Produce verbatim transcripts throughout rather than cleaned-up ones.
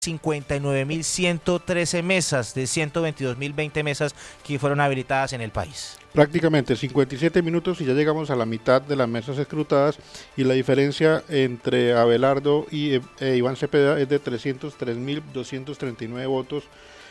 cincuenta y nueve mil ciento trece mesas de ciento veintidós mil veinte mesas que fueron habilitadas en el país. Prácticamente cincuenta y siete minutos y ya llegamos a la mitad de las mesas escrutadas, y la diferencia entre Abelardo y eh, Iván Cepeda es de trescientos tres mil doscientos treinta y nueve votos.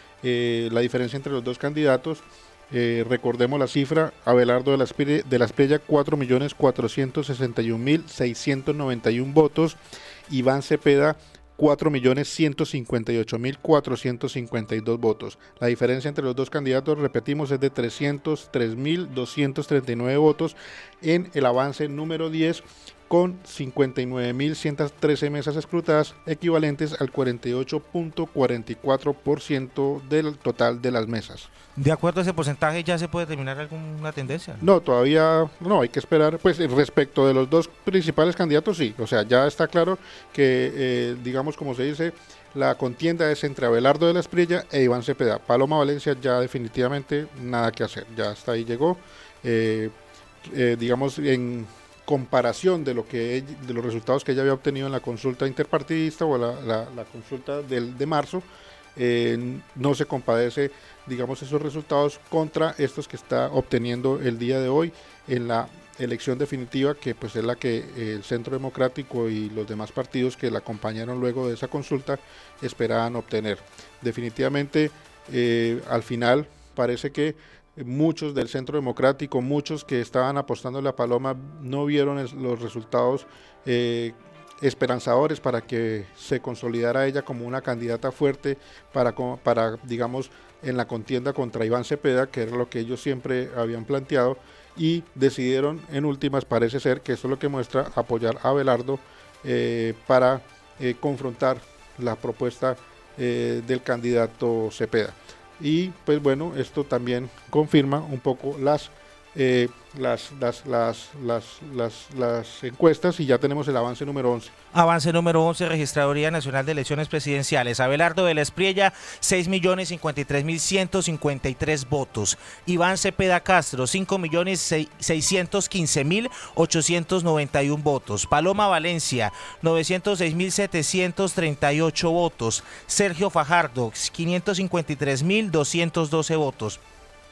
Eh, la diferencia entre los dos candidatos, eh, recordemos la cifra: Abelardo de la, Espriella, de la Espriella cuatro millones cuatrocientos sesenta y un mil seiscientos noventa y uno votos, Iván Cepeda cuatro millones ciento cincuenta y ocho mil cuatrocientos cincuenta y dos votos. La diferencia entre los dos candidatos, repetimos, es de trescientos tres mil doscientos treinta y nueve votos en el avance número diez, con cincuenta y nueve mil ciento trece mesas escrutadas, equivalentes al cuarenta y ocho punto cuarenta y cuatro por ciento del total de las mesas. ¿De acuerdo a ese porcentaje ya se puede determinar alguna tendencia? No, todavía no, hay que esperar. Pues respecto de los dos principales candidatos, sí, o sea, ya está claro que, eh, digamos, como se dice, la contienda es entre Abelardo de la Espriella e Iván Cepeda. Paloma Valencia ya definitivamente nada que hacer, ya hasta ahí llegó. Eh, eh, digamos, en comparación de lo que ella, de los resultados que ella había obtenido en la consulta interpartidista o la, la, la consulta del, de marzo, eh, no se compadece, digamos, esos resultados contra estos que está obteniendo el día de hoy en la elección definitiva, que pues es la que eh, el Centro Democrático y los demás partidos que la acompañaron luego de esa consulta esperaban obtener. Definitivamente, eh, al final parece que muchos del Centro Democrático, muchos que estaban apostándole a Paloma, no vieron es, los resultados eh, esperanzadores para que se consolidara ella como una candidata fuerte para, para, digamos, en la contienda contra Iván Cepeda, que era lo que ellos siempre habían planteado, y decidieron en últimas, parece ser que eso es lo que muestra, apoyar a Abelardo eh, para eh, confrontar la propuesta eh, del candidato Cepeda. Y pues bueno, esto también confirma un poco las eh, las, las, las, las, las, las encuestas, y ya tenemos el avance número once. Avance número once, Registraduría Nacional de Elecciones Presidenciales. Abelardo de la Espriella, seis millones cincuenta y tres mil ciento cincuenta y tres votos. Iván Cepeda Castro, cinco millones seiscientos quince mil ochocientos noventa y uno votos. Paloma Valencia, novecientos seis mil setecientos treinta y ocho votos. Sergio Fajardo, quinientos cincuenta y tres mil doscientos doce votos.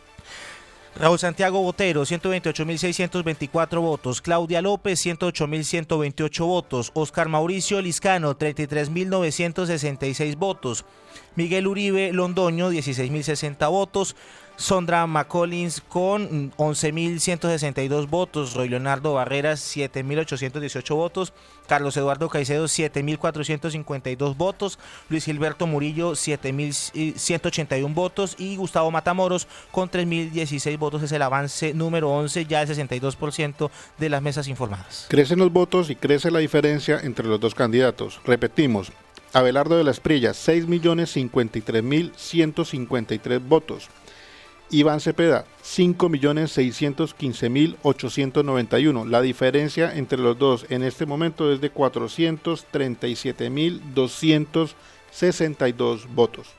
Raúl Santiago Botero, ciento veintiocho mil seiscientos veinticuatro votos. Claudia López, ciento ocho mil ciento veintiocho votos. Oscar Mauricio Liscano, treinta y tres mil novecientos sesenta y seis votos. Miguel Uribe Londoño, dieciséis mil sesenta votos. Sondra McCollins con once mil ciento sesenta y dos votos. Roy Leonardo Barreras, siete mil ochocientos dieciocho votos. Carlos Eduardo Caicedo, siete mil cuatrocientos cincuenta y dos votos. Luis Gilberto Murillo, siete mil ciento ochenta y uno votos. Y Gustavo Matamoros con tres mil dieciséis votos. Es el avance número once, ya el sesenta y dos por ciento de las mesas informadas. Crecen los votos y crece la diferencia entre los dos candidatos. Repetimos: Abelardo de la Espriella, seis millones cincuenta y tres mil ciento cincuenta y tres votos. Iván Cepeda, cinco millones seiscientos quince mil ochocientos noventa y uno. La diferencia entre los dos en este momento es de cuatrocientos treinta y siete mil doscientos sesenta y dos votos.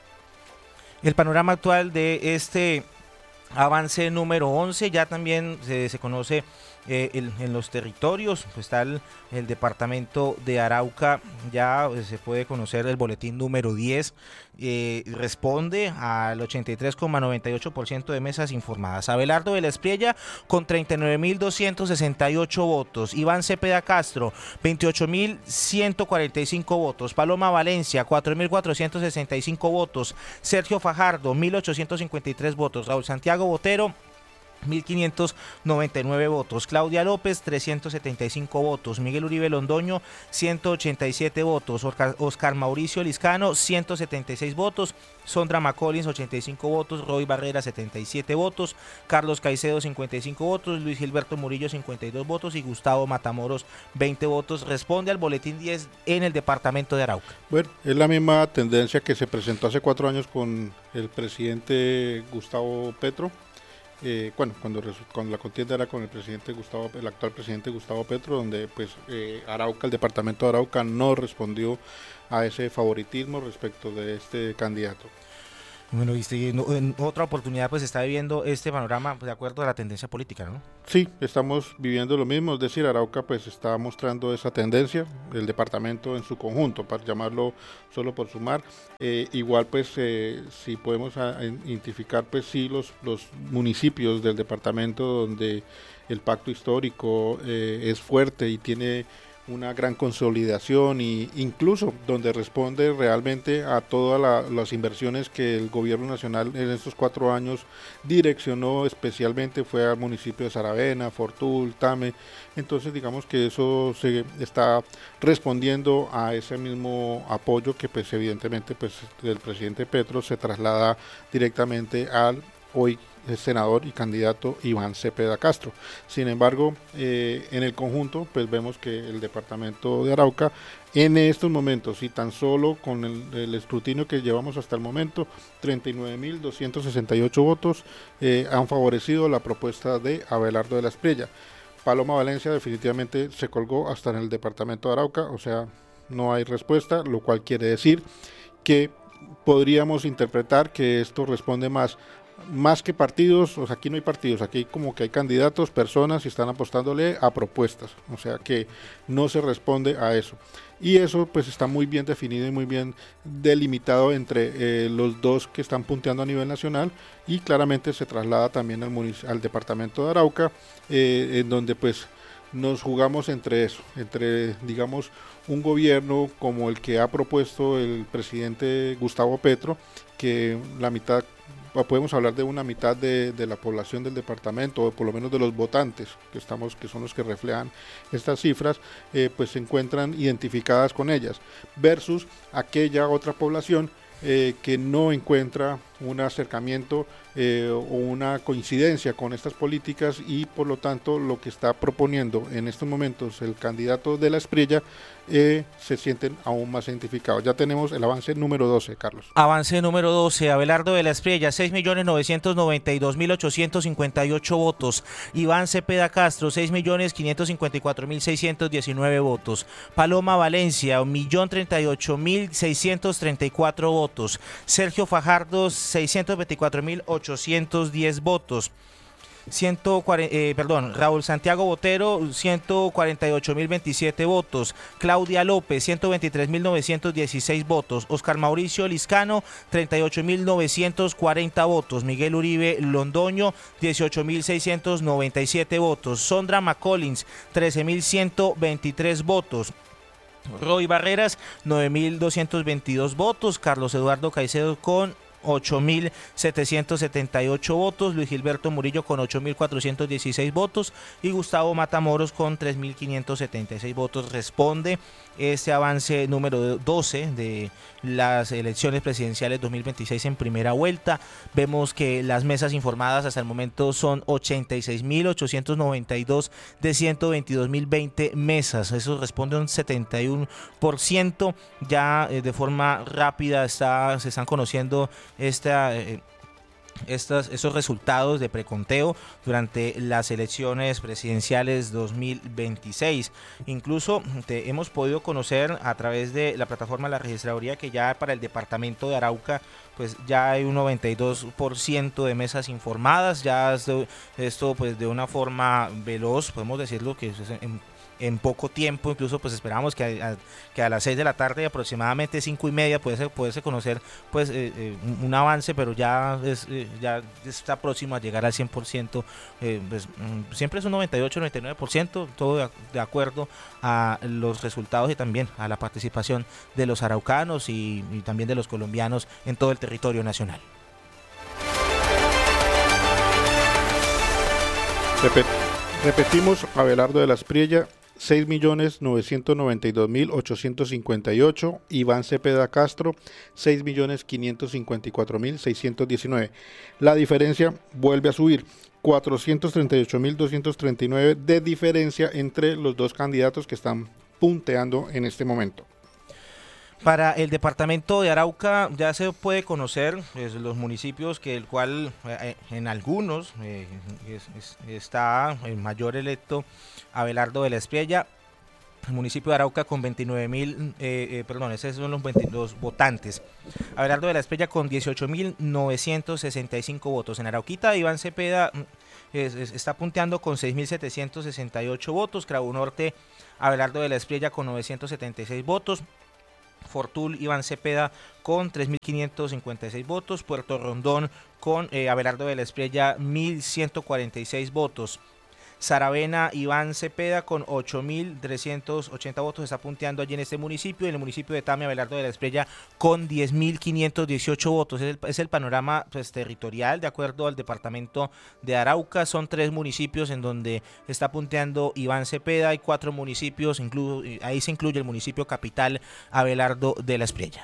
El panorama actual de este avance número once ya también se, se conoce eh, el, en los territorios. Pues está el, el departamento de Arauca, ya eh, se puede conocer el boletín número diez, eh, responde al ochenta y tres coma noventa y ocho por ciento de mesas informadas. Abelardo de la Espriella con treinta y nueve mil doscientos sesenta y ocho votos. Iván Cepeda Castro, veintiocho mil ciento cuarenta y cinco votos. Paloma Valencia, cuatro mil cuatrocientos sesenta y cinco votos. Sergio Fajardo, mil ochocientos cincuenta y tres votos. Raúl Santiago Botero, mil quinientos noventa y nueve votos. Claudia López, trescientos setenta y cinco votos. Miguel Uribe Londoño, ciento ochenta y siete votos. Oscar, Oscar Mauricio Liscano, ciento setenta y seis votos. Sondra McCollins, ochenta y cinco votos. Roy Barrera, setenta y siete votos. Carlos Caicedo, cincuenta y cinco votos. Luis Gilberto Murillo, cincuenta y dos votos. Y Gustavo Matamoros, veinte votos. Responde al boletín diez en el departamento de Arauca. Bueno, es la misma tendencia que se presentó hace cuatro años con el presidente Gustavo Petro. Eh, bueno, cuando, cuando la contienda era con el presidente Gustavo, el actual presidente Gustavo Petro, donde pues eh, Arauca, el departamento de Arauca no respondió a ese favoritismo respecto de este candidato. Bueno, viste, y en, en otra oportunidad pues está viviendo este panorama pues, de acuerdo a la tendencia política, ¿no? Sí, estamos viviendo lo mismo, es decir, Arauca pues está mostrando esa tendencia, el departamento en su conjunto, para llamarlo solo por sumar. Eh, igual pues eh, si podemos a, a identificar pues sí los, los municipios del departamento donde el pacto histórico eh, es fuerte y tiene una gran consolidación e incluso donde responde realmente a todas la, las inversiones que el gobierno nacional en estos cuatro años direccionó, especialmente fue al municipio de Saravena, Fortul, Tame. Entonces digamos que eso se está respondiendo a ese mismo apoyo que pues evidentemente pues el presidente Petro se traslada directamente al hoy el senador y candidato Iván Cepeda Castro. Sin embargo, eh, en el conjunto, pues vemos que el departamento de Arauca, en estos momentos, y tan solo con el, el escrutinio que llevamos hasta el momento, treinta y nueve mil doscientos sesenta y ocho votos eh, han favorecido la propuesta de Abelardo de la Espriella. Paloma Valencia definitivamente se colgó hasta en el departamento de Arauca, o sea, no hay respuesta, lo cual quiere decir que podríamos interpretar que esto responde más más que partidos, o sea, aquí no hay partidos, aquí como que hay candidatos, personas y están apostándole a propuestas, o sea que no se responde a eso. Y eso pues está muy bien definido y muy bien delimitado entre eh, los dos que están punteando a nivel nacional y claramente se traslada también al, al departamento de Arauca, eh, en donde pues nos jugamos entre eso, entre digamos un gobierno como el que ha propuesto el presidente Gustavo Petro, que la mitad, podemos hablar de una mitad de, de la población del departamento, o por lo menos de los votantes, que estamos, que son los que reflejan estas cifras, eh, pues se encuentran identificadas con ellas, versus aquella otra población eh, que no encuentra un acercamiento eh, o una coincidencia con estas políticas y por lo tanto lo que está proponiendo en estos momentos el candidato de la Espriella eh, se sienten aún más identificados. Ya tenemos el avance número doce, Carlos. Avance número doce, Abelardo de la Espriella, seis millones novecientos noventa y dos mil ochocientos cincuenta y ocho votos. Iván Cepeda Castro, seis millones quinientos cincuenta y cuatro mil seiscientos diecinueve votos. Paloma Valencia, un millón treinta y ocho mil seiscientos treinta y cuatro votos. Sergio Fajardo, seiscientos veinticuatro mil ochocientos diez votos. ciento cuarenta, eh, perdón, Raúl Santiago Botero, ciento cuarenta y ocho mil veintisiete votos. Claudia López, ciento veintitrés mil novecientos dieciséis votos. Oscar Mauricio Liscano, treinta y ocho mil novecientos cuarenta votos. Miguel Uribe Londoño, dieciocho mil seiscientos noventa y siete votos. Sondra McCollins, trece mil ciento veintitrés votos. Roy Barreras, nueve mil doscientos veintidós votos. Carlos Eduardo Caicedo con ocho mil setecientos setenta y ocho votos, Luis Gilberto Murillo con ocho mil cuatrocientos dieciséis votos y Gustavo Matamoros con tres mil quinientos setenta y seis votos. Responde este avance número doce de las elecciones presidenciales dos mil veintiséis en primera vuelta. Vemos que las mesas informadas hasta el momento son ochenta y seis mil ochocientos noventa y dos de ciento veintidós mil veinte mesas. Eso responde a un setenta y uno por ciento. Ya eh, de forma rápida está, se están conociendo esta... Eh, Estas, esos resultados de preconteo durante las elecciones presidenciales dos mil veintiséis. Incluso te, hemos podido conocer a través de la plataforma de la registraduría que ya para el departamento de Arauca pues ya hay un noventa y dos por ciento de mesas informadas. Ya esto, esto pues de una forma veloz, podemos decirlo que es en, en poco tiempo, incluso pues esperamos que a, que a las seis de la tarde, aproximadamente cinco y media, puede poderse conocer pues eh, eh, un, un avance, pero ya, es, eh, ya está próximo a llegar al cien por ciento, eh, pues, mm, siempre es un noventa y ocho, noventa y nueve por ciento, todo de, de acuerdo a los resultados y también a la participación de los araucanos y, y también de los colombianos en todo el territorio nacional. Repet, repetimos, Abelardo de la Espriella, seis millones novecientos noventa y dos mil ochocientos cincuenta y ocho, Iván Cepeda Castro, seis millones quinientos cincuenta y cuatro mil seiscientos diecinueve. La diferencia vuelve a subir, cuatrocientos treinta y ocho mil doscientos treinta y nueve de diferencia entre los dos candidatos que están punteando en este momento. Para el departamento de Arauca ya se puede conocer pues, los municipios que el cual eh, en algunos eh, es, es, está el mayor electo Abelardo de la Espriella. el municipio de Arauca con veintinueve mil, eh, eh, perdón, esos son los, veinte, los votantes. Abelardo de la Espriella con dieciocho mil novecientos sesenta y cinco votos. En Arauquita, Iván Cepeda es, es, está punteando con seis mil setecientos sesenta y ocho votos. Crabu Norte, Abelardo de la Espriella con novecientos setenta y seis votos. Fortul, Iván Cepeda con tres mil quinientos cincuenta y seis votos. Puerto Rondón con eh, Abelardo de la Espriella mil ciento cuarenta y seis votos. Saravena, Iván Cepeda con ocho mil trescientos ochenta votos, está punteando allí en este municipio. En el municipio de Tame, Abelardo de la Espriella con diez mil quinientos dieciocho votos. Es el, es el panorama pues, territorial de acuerdo al departamento de Arauca. Son tres municipios en donde está punteando Iván Cepeda. Hay cuatro municipios, incluso, ahí se incluye el municipio capital, Abelardo de la Espriella.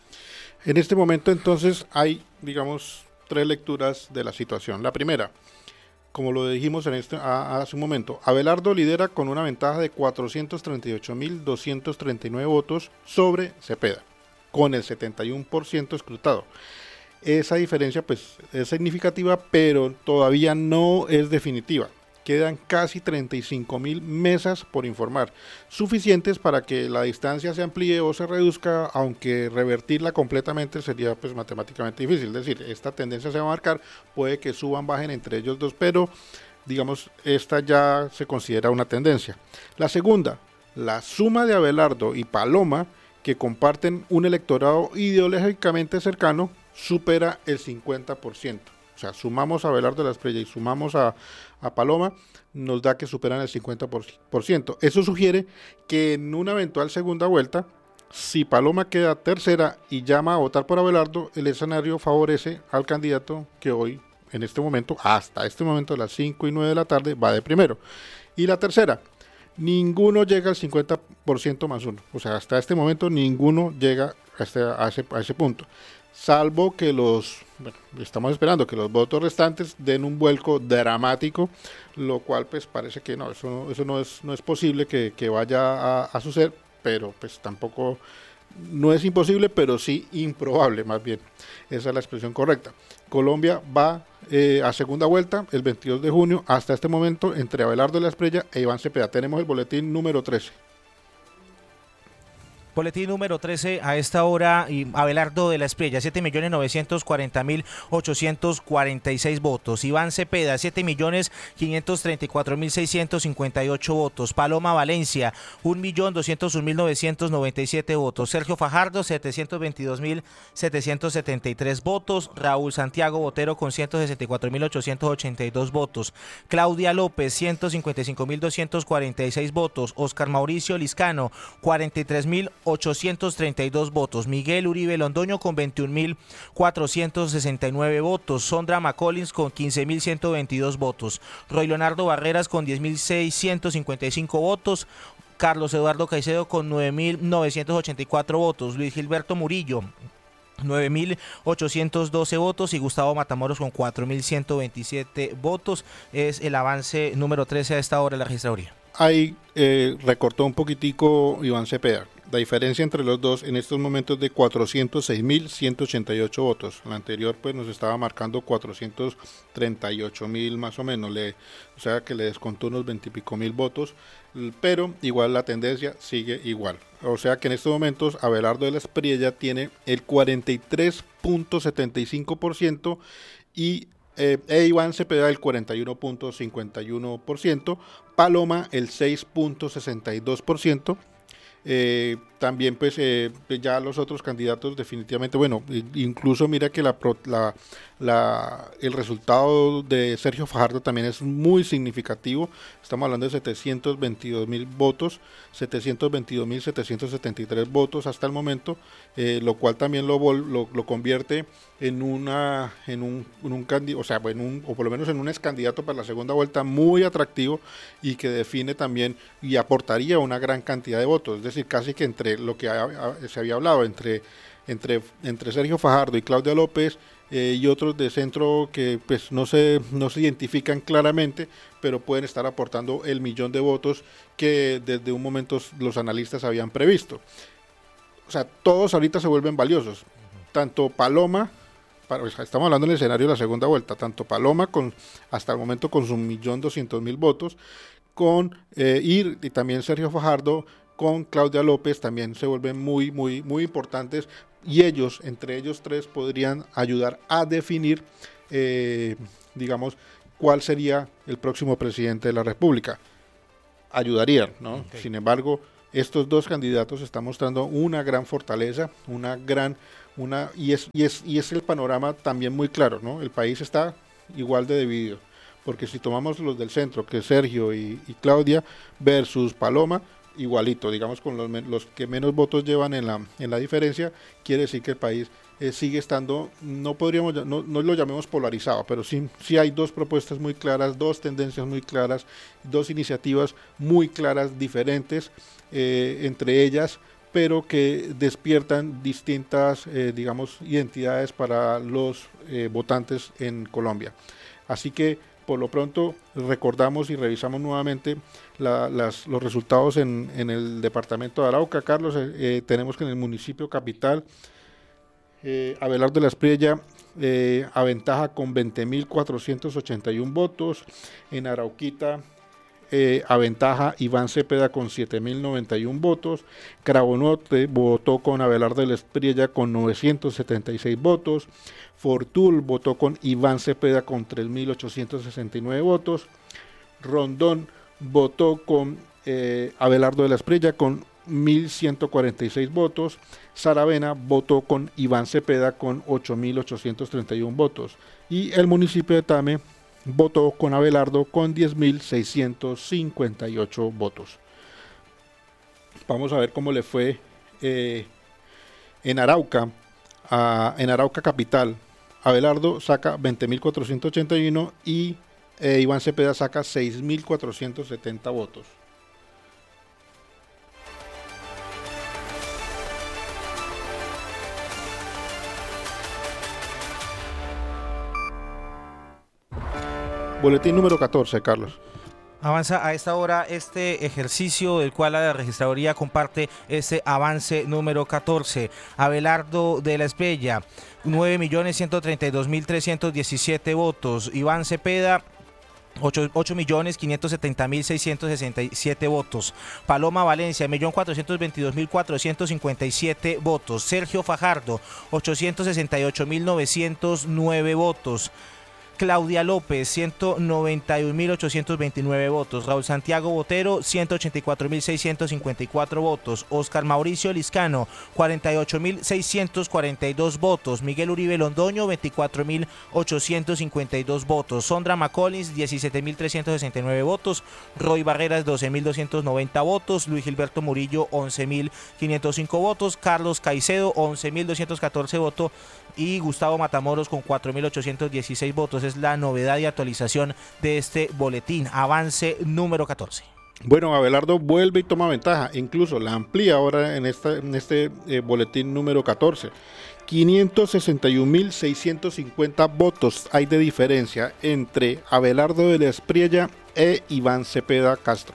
En este momento entonces hay, digamos, tres lecturas de la situación. La primera, como lo dijimos en este, a, hace un momento, Abelardo lidera con una ventaja de cuatrocientos treinta y ocho mil doscientos treinta y nueve votos sobre Cepeda, con el setenta y uno por ciento escrutado. Esa diferencia pues es significativa, pero todavía no es definitiva. Quedan casi treinta y cinco mil mesas por informar, suficientes para que la distancia se amplíe o se reduzca, aunque revertirla completamente sería pues matemáticamente difícil. Es decir, esta tendencia se va a marcar, puede que suban, bajen entre ellos dos, pero digamos, esta ya se considera una tendencia. La segunda, la suma de Abelardo y Paloma, que comparten un electorado ideológicamente cercano, supera el cincuenta por ciento. O sea, sumamos a Abelardo de la Espriella y sumamos a, a Paloma, nos da que superan el cincuenta por ciento. Eso sugiere que en una eventual segunda vuelta, si Paloma queda tercera y llama a votar por Abelardo, el escenario favorece al candidato que hoy, en este momento, hasta este momento, a las cinco y nueve de la tarde, va de primero. Y la tercera, ninguno llega al cincuenta por ciento más uno. O sea, hasta este momento ninguno llega a, este, a, ese, a ese punto. Salvo que los, bueno, estamos esperando que los votos restantes den un vuelco dramático, lo cual pues parece que no, eso, eso no, es, no es posible que, que vaya a, a suceder, pero pues tampoco, no es imposible, pero sí improbable más bien, esa es la expresión correcta. Colombia va eh, a segunda vuelta el veintidós de junio, hasta este momento entre Abelardo de la Espriella e Iván Cepeda. Tenemos el boletín número trece. Boletín número trece a esta hora, y Abelardo de la Espriella, siete millones novecientos cuarenta mil ochocientos cuarenta y seis votos. Iván Cepeda, siete millones quinientos treinta y cuatro mil seiscientos cincuenta y ocho votos. Paloma Valencia, un millón doscientos un mil novecientos noventa y siete votos. Sergio Fajardo, setecientos veintidós mil setecientos setenta y tres votos. Raúl Santiago Botero con ciento sesenta y cuatro mil ochocientos ochenta y dos votos. Claudia López, ciento cincuenta y cinco mil doscientos cuarenta y seis votos. Oscar Mauricio Liscano, cuarenta y tres mil ochocientos treinta y dos votos. Miguel Uribe Londoño con veintiún mil cuatrocientos sesenta y nueve votos. Sondra McCollins con quince mil ciento veintidós votos. Roy Leonardo Barreras con diez mil seiscientos cincuenta y cinco votos. Carlos Eduardo Caicedo con nueve mil novecientos ochenta y cuatro votos. Luis Gilberto Murillo, nueve mil ochocientos doce votos, y Gustavo Matamoros con cuatro mil ciento veintisiete votos. Es el avance número trece a esta hora de la registraduría. Ahí eh, recortó un poquitico Iván Cepeda. La diferencia entre los dos en estos momentos es de cuatrocientos seis mil ciento ochenta y ocho votos. La anterior pues nos estaba marcando cuatrocientos treinta y ocho mil más o menos, le, o sea que le descontó unos veintipico mil votos, pero igual la tendencia sigue igual. O sea que en estos momentos Abelardo de la Espriella tiene el cuarenta y tres punto setenta y cinco por ciento y Eh, e Iván Cepeda el cuarenta y uno punto cincuenta y uno por ciento, Paloma el seis punto sesenta y dos por ciento. Eh, también pues eh, ya los otros candidatos definitivamente, bueno, incluso mira que la, la, la, el resultado de Sergio Fajardo también es muy significativo. Estamos hablando de setecientos veintidós mil votos, setecientos veintidós mil setecientos setenta y tres votos hasta el momento, eh, lo cual también lo, lo, lo convierte en una en un, en un candidato, o sea, en un, o por lo menos en un ex candidato para la segunda vuelta muy atractivo y que define también y aportaría una gran cantidad de votos. Es decir, casi que entre lo que se había hablado entre, entre, entre Sergio Fajardo y Claudia López eh, y otros de centro que pues no se, no se identifican claramente, pero pueden estar aportando el millón de votos que desde un momento los analistas habían previsto. O sea, todos ahorita se vuelven valiosos, tanto Paloma, para, estamos hablando del escenario de la segunda vuelta, tanto Paloma con hasta el momento con su millón doscientos mil votos, con eh, ir y también Sergio Fajardo con Claudia López también se vuelven muy, muy, muy importantes, y ellos, entre ellos tres, podrían ayudar a definir, eh, digamos, cuál sería el próximo presidente de la República. Ayudarían, ¿no? Okay. Sin embargo, estos dos candidatos están mostrando una gran fortaleza, una gran, una, y es, y es, y es el panorama también muy claro, ¿no? El país está igual de dividido, porque si tomamos los del centro, que es Sergio y, y Claudia, versus Paloma, igualito, digamos, con los, los que menos votos llevan en la, en la diferencia, quiere decir que el país eh, sigue estando, no podríamos, no, no lo llamemos polarizado, pero sí, sí hay dos propuestas muy claras, dos tendencias muy claras, dos iniciativas muy claras, diferentes eh, entre ellas, pero que despiertan distintas, eh, digamos, identidades para los eh, votantes en Colombia. Así que, por lo pronto, recordamos y revisamos nuevamente la, las, los resultados en, en el departamento de Arauca. Carlos, eh, tenemos que en el municipio capital, eh, Abelardo de la Espriella eh, aventaja con veinte mil cuatrocientos ochenta y uno votos. En Arauquita eh, aventaja Iván Cepeda con siete mil noventa y uno votos. Carabonorte votó con Abelardo de la Espriella con novecientos setenta y seis votos. Fortul votó con Iván Cepeda con tres mil ochocientos sesenta y nueve votos. Rondón votó con eh, Abelardo de la Espriella con mil ciento cuarenta y seis votos. Saravena votó con Iván Cepeda con ocho mil ochocientos treinta y uno votos. Y el municipio de Tame votó con Abelardo con diez mil seiscientos cincuenta y ocho votos. Vamos a ver cómo le fue eh, en Arauca. A, en Arauca capital, Abelardo saca veinte mil cuatrocientos ochenta y uno y eh, Iván Cepeda saca seis mil cuatrocientos setenta votos. Boletín número catorce, Carlos. Avanza a esta hora este ejercicio del cual la registraduría comparte este avance número catorce. Abelardo de la Espriella, nueve millones ciento treinta y dos mil trescientos diecisiete votos. Iván Cepeda, ocho millones quinientos setenta mil seiscientos sesenta y siete votos. Paloma Valencia, un millón cuatrocientos veintidós mil cuatrocientos cincuenta y siete votos. Sergio Fajardo, ochocientos sesenta y ocho mil novecientos nueve votos. Claudia López, ciento noventa y un mil ochocientos veintinueve votos. Raúl Santiago Botero, ciento ochenta y cuatro mil seiscientos cincuenta y cuatro votos. Oscar Mauricio Liscano, cuarenta y ocho mil seiscientos cuarenta y dos votos. Miguel Uribe Londoño, veinticuatro mil ochocientos cincuenta y dos votos. Sondra McCollins, diecisiete mil trescientos sesenta y nueve votos. Roy Barreras, doce mil doscientos noventa votos. Luis Gilberto Murillo, once mil quinientos cinco votos. Carlos Caicedo, once mil doscientos catorce votos. Y Gustavo Matamoros con cuatro mil ochocientos dieciséis votos. Es la novedad y actualización de este boletín. Avance número catorce. Bueno, Abelardo vuelve y toma ventaja, incluso la amplía ahora en, esta, en este eh, boletín número catorce. quinientos sesenta y un mil seiscientos cincuenta votos hay de diferencia entre Abelardo de la Espriella e Iván Cepeda Castro.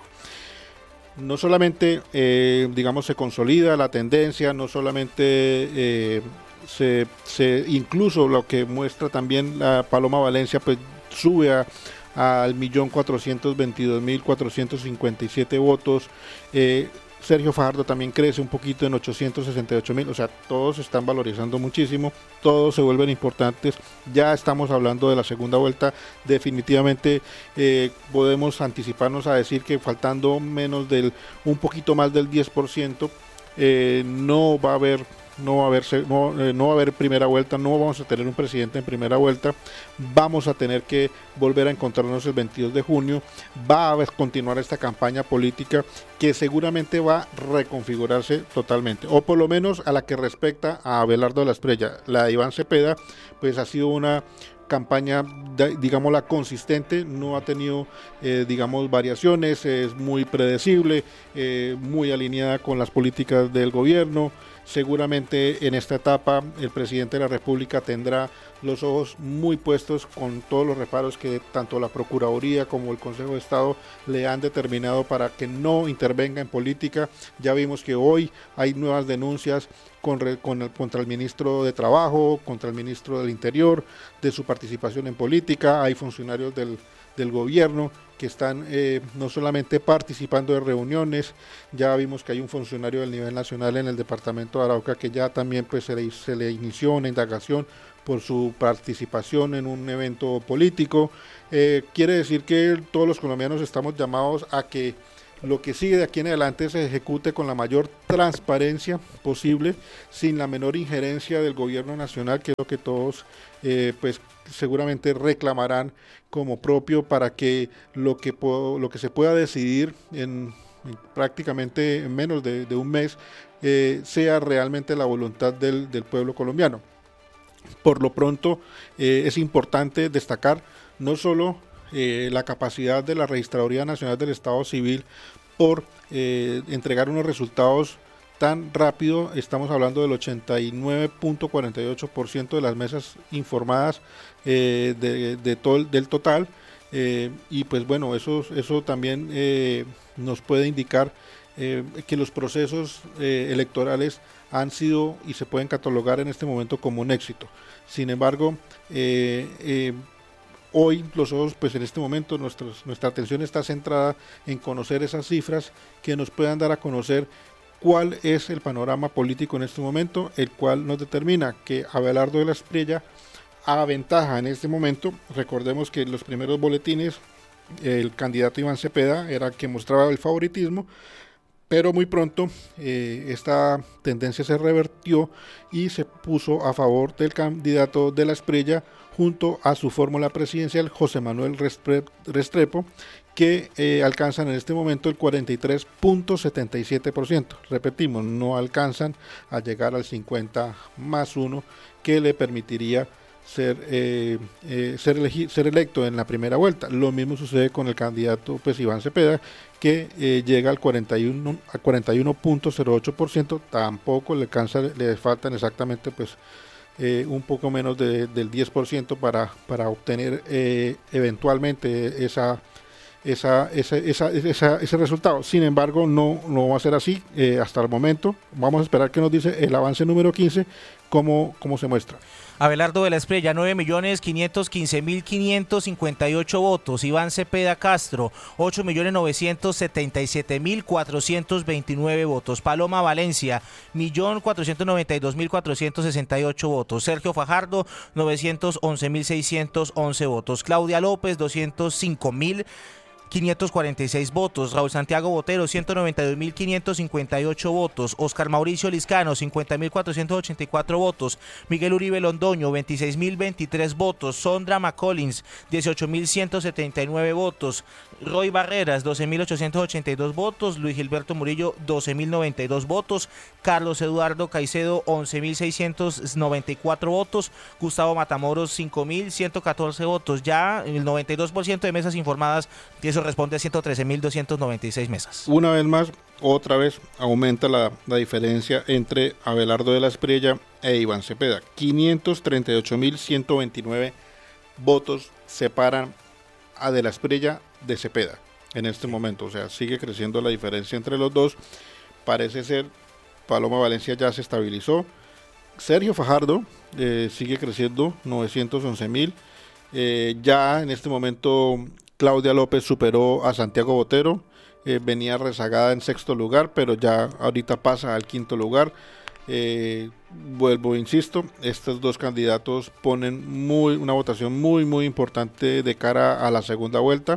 No solamente, eh, digamos, se consolida la tendencia, no solamente... Eh, Se, se incluso lo que muestra también la Paloma Valencia, pues sube a al millón cuatrocientos veintidós mil cuatrocientos cincuenta y siete votos. eh, Sergio Fajardo también crece un poquito en ochocientos sesenta y ocho mil, o sea, todos se están valorizando muchísimo, todos se vuelven importantes. Ya estamos hablando de la segunda vuelta, definitivamente eh, podemos anticiparnos a decir que faltando menos del, un poquito más del diez por ciento, eh, no va a haber No va, a haber, no, eh, no va a haber primera vuelta, no vamos a tener un presidente en primera vuelta, vamos a tener que volver a encontrarnos el veintidós de junio, va a continuar esta campaña política que seguramente va a reconfigurarse totalmente, o por lo menos a la que respecta a Abelardo de la Espriella. La de Iván Cepeda, pues ha sido una campaña, digámosla, consistente, no ha tenido, eh, digamos, variaciones, es muy predecible, eh, muy alineada con las políticas del gobierno. Seguramente en esta etapa el presidente de la República tendrá los ojos muy puestos con todos los reparos que tanto la Procuraduría como el Consejo de Estado le han determinado para que no intervenga en política. Ya vimos que hoy hay nuevas denuncias con, re, con el, contra el ministro de Trabajo, contra el ministro del Interior, de su participación en política. Hay funcionarios del, del gobierno que están eh, no solamente participando de reuniones, ya vimos que hay un funcionario del nivel nacional en el departamento de Arauca que ya también pues se le, se le inició una indagación por su participación en un evento político. Eh, quiere decir que todos los colombianos estamos llamados a que lo que sigue de aquí en adelante se ejecute con la mayor transparencia posible, sin la menor injerencia del gobierno nacional, que es lo que todos eh, pues seguramente reclamarán como propio, para que lo que, lo que se pueda decidir en, en prácticamente en menos de, de un mes eh, sea realmente la voluntad del, del pueblo colombiano. Por lo pronto eh, es importante destacar no solo eh, la capacidad de la Registraduría Nacional del Estado Civil por eh, entregar unos resultados tan rápido. Estamos hablando del ochenta y nueve punto cuarenta y ocho por ciento de las mesas informadas eh, de, de todo, del total, eh, y pues bueno, eso, eso también eh, nos puede indicar eh, que los procesos eh, electorales han sido y se pueden catalogar en este momento como un éxito. Sin embargo, eh, eh, hoy los ojos, pues en este momento nuestros, nuestra atención está centrada en conocer esas cifras que nos puedan dar a conocer cuál es el panorama político en este momento, el cual nos determina que Abelardo de la Espriella aventaja en este momento. Recordemos que en los primeros boletines el candidato Iván Cepeda era el que mostraba el favoritismo, pero muy pronto eh, esta tendencia se revertió y se puso a favor del candidato de la Espriella junto a su fórmula presidencial José Manuel Restrepo, que eh, alcanzan en este momento el cuarenta y tres punto setenta y siete por ciento. Repetimos, no alcanzan a llegar al cincuenta más uno que le permitiría ser eh, eh, ser, elegi- ser electo en la primera vuelta. Lo mismo sucede con el candidato pues Iván Cepeda, que eh, llega al cuarenta y uno punto cero ocho por ciento. Tampoco le alcanza, le faltan exactamente pues eh, un poco menos de, del diez por ciento para, para obtener eh, eventualmente esa Esa, esa, esa, esa, ese resultado. Sin embargo, no, no va a ser así eh, hasta el momento. Vamos a esperar qué nos dice el avance número quince, cómo, cómo se muestra. Abelardo de la Espriella, nueve millones quinientos quince mil quinientos cincuenta y ocho votos. Iván Cepeda Castro, ocho millones novecientos setenta y siete mil cuatrocientos veintinueve votos. Paloma Valencia, un millón cuatrocientos noventa y dos mil cuatrocientos sesenta y ocho votos. Sergio Fajardo, novecientos once mil seiscientos once votos. Claudia López, doscientos cinco mil quinientos cuarenta y seis votos. Raúl Santiago Botero, ciento noventa y dos mil quinientos cincuenta y ocho votos. Oscar Mauricio Liscano, cincuenta mil cuatrocientos ochenta y cuatro votos. Miguel Uribe Londoño, veintiséis mil veintitrés votos. Sondra McCollins, dieciocho mil ciento setenta y nueve votos. Roy Barreras, doce mil ochocientos ochenta y dos votos. Luis Gilberto Murillo, doce mil noventa y dos votos. Carlos Eduardo Caicedo, once mil seiscientos noventa y cuatro votos. Gustavo Matamoros, cinco mil ciento catorce votos. Ya el noventa y dos por ciento de mesas informadas, y eso responde a ciento trece mil doscientos noventa y seis mesas. Una vez más, otra vez aumenta la, la diferencia entre Abelardo de la Espriella e Iván Cepeda. quinientos treinta y ocho mil ciento veintinueve votos separan a de la Espriella de Cepeda en este momento. O sea, sigue creciendo la diferencia entre los dos. Parece ser, Paloma Valencia ya se estabilizó. Sergio Fajardo eh, sigue creciendo, novecientos once mil. Eh, ya en este momento Claudia López superó a Santiago Botero, eh, venía rezagada en sexto lugar, pero ya ahorita pasa al quinto lugar. Eh, vuelvo, insisto, estos dos candidatos ponen muy, una votación muy muy importante de cara a la segunda vuelta.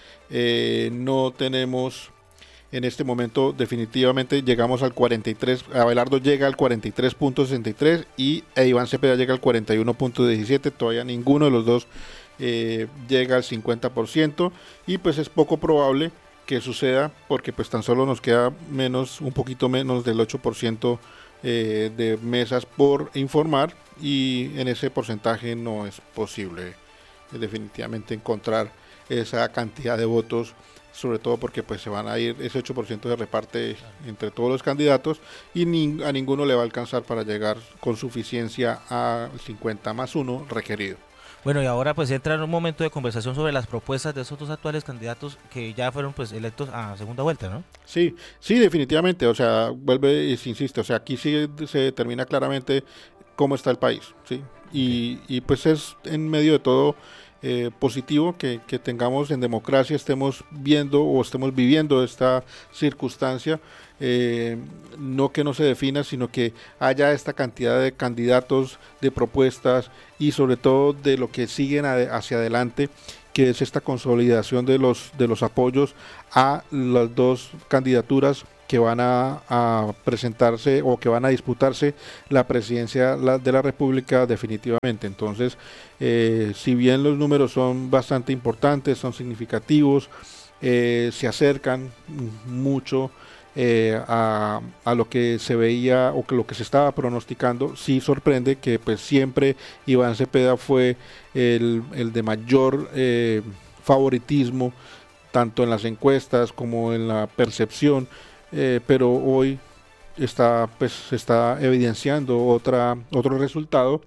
Eh, no tenemos en este momento, definitivamente llegamos al cuarenta y tres, Abelardo llega al cuarenta y tres punto sesenta y tres y e Iván Cepeda llega al cuarenta y uno punto diecisiete. Todavía ninguno de los dos Eh, llega al cincuenta por ciento, y pues es poco probable que suceda porque pues tan solo nos queda menos, un poquito menos del ocho por ciento eh, de mesas por informar, y en ese porcentaje no es posible eh, definitivamente encontrar esa cantidad de votos, sobre todo porque pues se van a ir, ese ocho por ciento se reparte entre todos los candidatos y ni, a ninguno le va a alcanzar para llegar con suficiencia al cincuenta más uno requerido. Bueno, y ahora pues entra en un momento de conversación sobre las propuestas de esos dos actuales candidatos que ya fueron pues electos a segunda vuelta, ¿no? Sí, sí, definitivamente, o sea, vuelve y se insiste, o sea, aquí sí se determina claramente cómo está el país, ¿sí? Y, y pues es en medio de todo eh, positivo que, que tengamos en democracia, estemos viendo o estemos viviendo esta circunstancia, eh, no que no se defina, sino que haya esta cantidad de candidatos, de propuestas y sobre todo de lo que siguen a, hacia adelante, que es esta consolidación de los, de los apoyos a las dos candidaturas que van a, a presentarse o que van a disputarse la presidencia la, de la República definitivamente. Entonces, eh, si bien los números son bastante importantes, son significativos, eh, se acercan mucho eh, a, a lo que se veía o que lo que se estaba pronosticando, sí sorprende que pues siempre Iván Cepeda fue el, el de mayor eh, favoritismo, tanto en las encuestas como en la percepción. Eh, pero hoy está pues se está evidenciando otra otro resultado.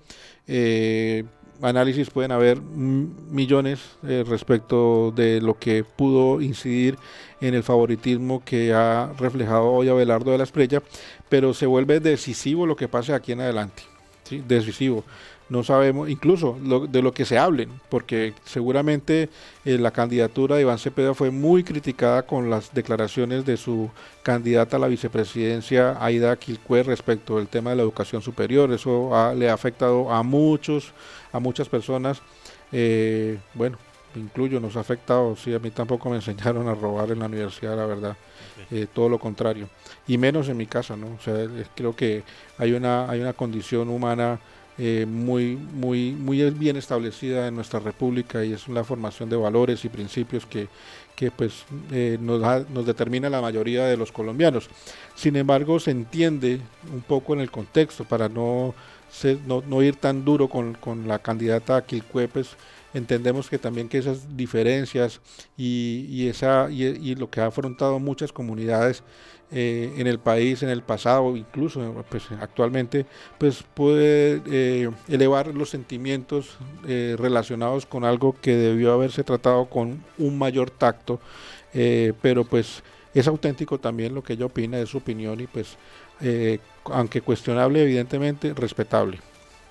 Eh, análisis pueden haber millones eh, respecto de lo que pudo incidir en el favoritismo que ha reflejado hoy Abelardo de la Espriella, pero se vuelve decisivo lo que pase aquí en adelante, ¿sí? Decisivo. No sabemos, incluso lo, de lo que se hablen, porque seguramente eh, la candidatura de Iván Cepeda fue muy criticada con las declaraciones de su candidata a la vicepresidencia, Aida Quilpué, respecto del tema de la educación superior. Eso ha, le ha afectado a muchos, a muchas personas, eh, bueno, incluyo, nos ha afectado, sí, a mí tampoco me enseñaron a robar en la universidad, la verdad, eh, todo lo contrario, y menos en mi casa, ¿no? O sea, creo que hay una, hay una condición humana Eh, muy, muy, muy bien establecida en nuestra república, y es la formación de valores y principios que, que pues eh, nos, da, nos determina la mayoría de los colombianos. Sin embargo, se entiende un poco en el contexto, para no, ser, no, no ir tan duro con, con la candidata Quilpué, pues entendemos que también que esas diferencias y, y, esa, y, y lo que ha afrontado muchas comunidades Eh, en el país, en el pasado, incluso pues actualmente, pues puede eh, elevar los sentimientos eh, relacionados con algo que debió haberse tratado con un mayor tacto, eh, pero pues es auténtico también lo que ella opina, es su opinión, y pues eh, aunque cuestionable, evidentemente respetable.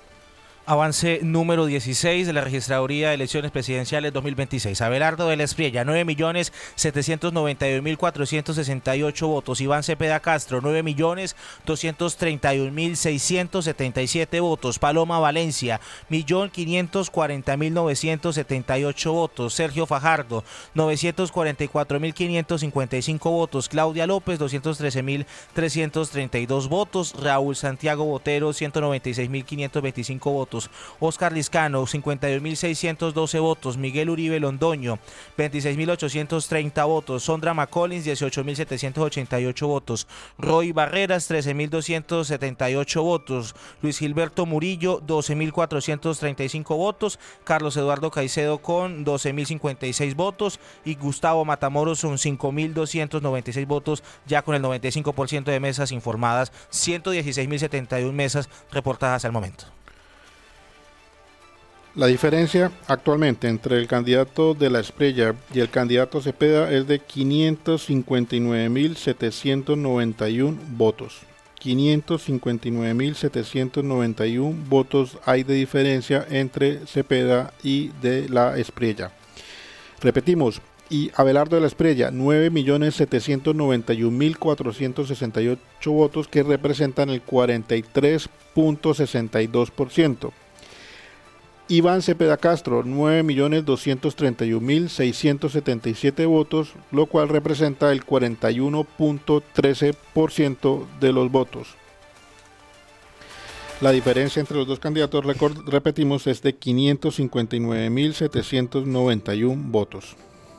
Avance número dieciséis de la Registraduría de Elecciones Presidenciales dos mil veintiséis. Abelardo de la Espriella, nueve millones setecientos noventa y un mil cuatrocientos sesenta y ocho votos. Iván Cepeda Castro, nueve millones doscientos treinta y un mil seiscientos setenta y siete votos. Paloma Valencia, un millón quinientos cuarenta mil novecientos setenta y ocho votos. Sergio Fajardo, novecientos cuarenta y cuatro mil quinientos cincuenta y cinco votos. Claudia López, doscientos trece mil trescientos treinta y dos votos. Raúl Santiago Botero, ciento noventa y seis mil quinientos veinticinco votos. Oscar Liscano, cincuenta y un mil seiscientos doce votos. Miguel Uribe Londoño, veintiséis mil ochocientos treinta votos. Sondra McCollins, dieciocho mil setecientos ochenta y ocho votos. Roy Barreras, trece mil doscientos setenta y ocho votos. Luis Gilberto Murillo, doce mil cuatrocientos treinta y cinco votos. Carlos Eduardo Caicedo con doce mil cincuenta y seis votos. Y Gustavo Matamoros son cinco mil doscientos noventa y seis votos, ya con el noventa y cinco por ciento de mesas informadas, ciento dieciséis mil setenta y una mesas reportadas al momento. La diferencia actualmente entre el candidato de la Espriella y el candidato Cepeda es de quinientos cincuenta y nueve mil setecientos noventa y uno votos. quinientos cincuenta y nueve mil setecientos noventa y uno votos hay de diferencia entre Cepeda y de la Espriella. Repetimos, y Abelardo de la Espriella, nueve millones setecientos noventa y un mil cuatrocientos sesenta y ocho votos, que representan el cuarenta y tres punto sesenta y dos por ciento. Iván Cepeda Castro, nueve millones doscientos treinta y un mil seiscientos setenta y siete votos, lo cual representa el cuarenta y uno punto trece por ciento de los votos. La diferencia entre los dos candidatos, repetimos, es de quinientos cincuenta y nueve mil setecientos noventa y uno votos.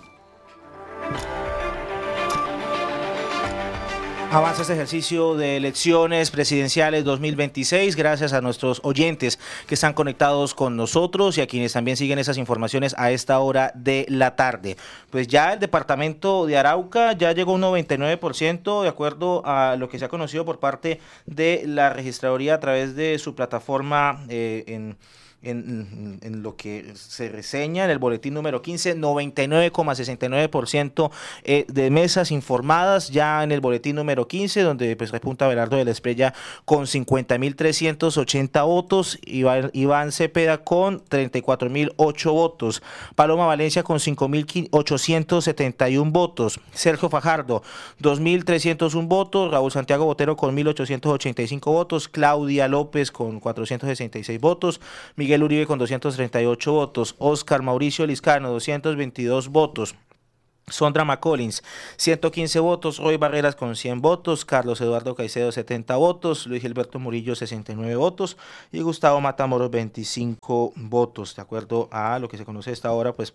Avanza este ejercicio de elecciones presidenciales dos mil veintiséis, gracias a nuestros oyentes que están conectados con nosotros y a quienes también siguen esas informaciones a esta hora de la tarde. Pues ya el departamento de Arauca ya llegó a un noventa y nueve por ciento, de acuerdo a lo que se ha conocido por parte de la registraduría a través de su plataforma eh, en en, en lo que se reseña en el boletín número quince, noventa y nueve coma sesenta y nueve por ciento eh, de mesas informadas ya en el boletín número quince, donde pues repunta Abelardo de la Espriella con cincuenta mil trescientos ochenta votos, Iván, Iván Cepeda con treinta y cuatro mil ocho votos, Paloma Valencia con cinco mil ochocientos setenta y uno votos, Sergio Fajardo dos mil trescientos uno votos, Raúl Santiago Botero con mil ochocientos ochenta y cinco votos, Claudia López con cuatrocientos sesenta y seis votos, Miguel Uribe con doscientos treinta y ocho votos, Oscar Mauricio Liscano doscientos veintidós votos, Sondra McCollins, ciento quince votos, Roy Barreras con cien votos, Carlos Eduardo Caicedo, setenta votos, Luis Gilberto Murillo, sesenta y nueve votos y Gustavo Matamoros, veinticinco votos. De acuerdo a lo que se conoce hasta ahora, pues,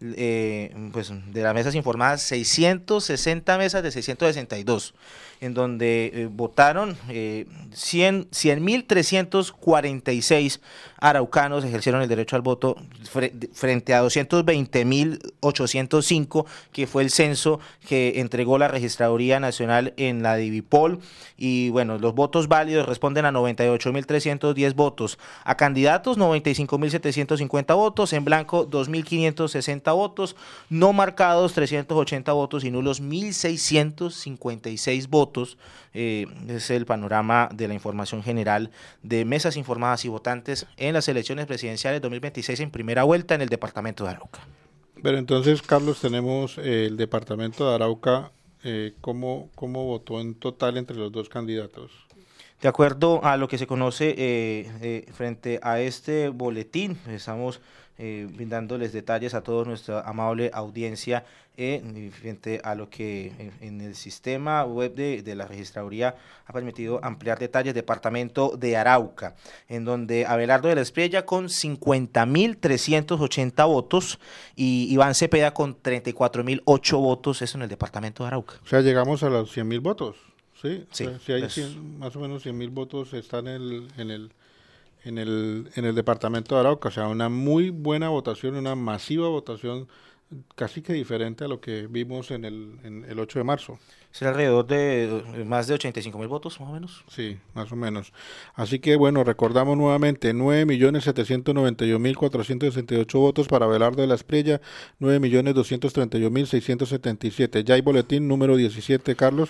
eh, pues de las mesas informadas, seiscientas sesenta mesas de seiscientos sesenta y dos, en donde eh, votaron eh, cien mil trescientos cuarenta y seis araucanos, ejercieron el derecho al voto fre frente a doscientos veinte mil ochocientos cinco, que fue el censo que entregó la Registraduría Nacional en la Divipol. Y bueno, los votos válidos responden a noventa y ocho mil trescientos diez votos, a candidatos noventa y cinco mil setecientos cincuenta votos, en blanco dos mil quinientos sesenta votos, no marcados trescientos ochenta votos y nulos mil seiscientos cincuenta y seis votos. Eh, es el panorama de la información general de mesas informadas y votantes en las elecciones presidenciales dos mil veintiséis en primera vuelta en el departamento de Arauca. Pero entonces, Carlos, tenemos eh, el departamento de Arauca, eh, ¿cómo, ¿cómo votó en total entre los dos candidatos? De acuerdo a lo que se conoce eh, eh, frente a este boletín, estamos eh, brindándoles detalles a toda nuestra amable audiencia eh, frente a lo que en, en el sistema web de, de la Registraduría ha permitido ampliar detalles. Departamento de Arauca, en donde Abelardo de la Espriella con cincuenta mil trescientos ochenta votos y Iván Cepeda con treinta y cuatro mil ocho votos, eso en el departamento de Arauca. O sea, llegamos a los cien mil votos. Sí, sí, o sea, si hay pues, cien, más o menos cien mil votos están en el, en el en el en el departamento de Arauca, o sea, una muy buena votación, una masiva votación, casi que diferente a lo que vimos en el en el ocho de marzo. Será alrededor de más de ochenta y cinco mil votos, más o menos. Sí, más o menos. Así que bueno, recordamos nuevamente, nueve millones setecientos noventa y un mil cuatrocientos sesenta y ocho votos para Abelardo de la Espriella, nueve millones doscientos treinta y un mil seiscientos setenta y siete. Ya hay boletín número diecisiete, Carlos.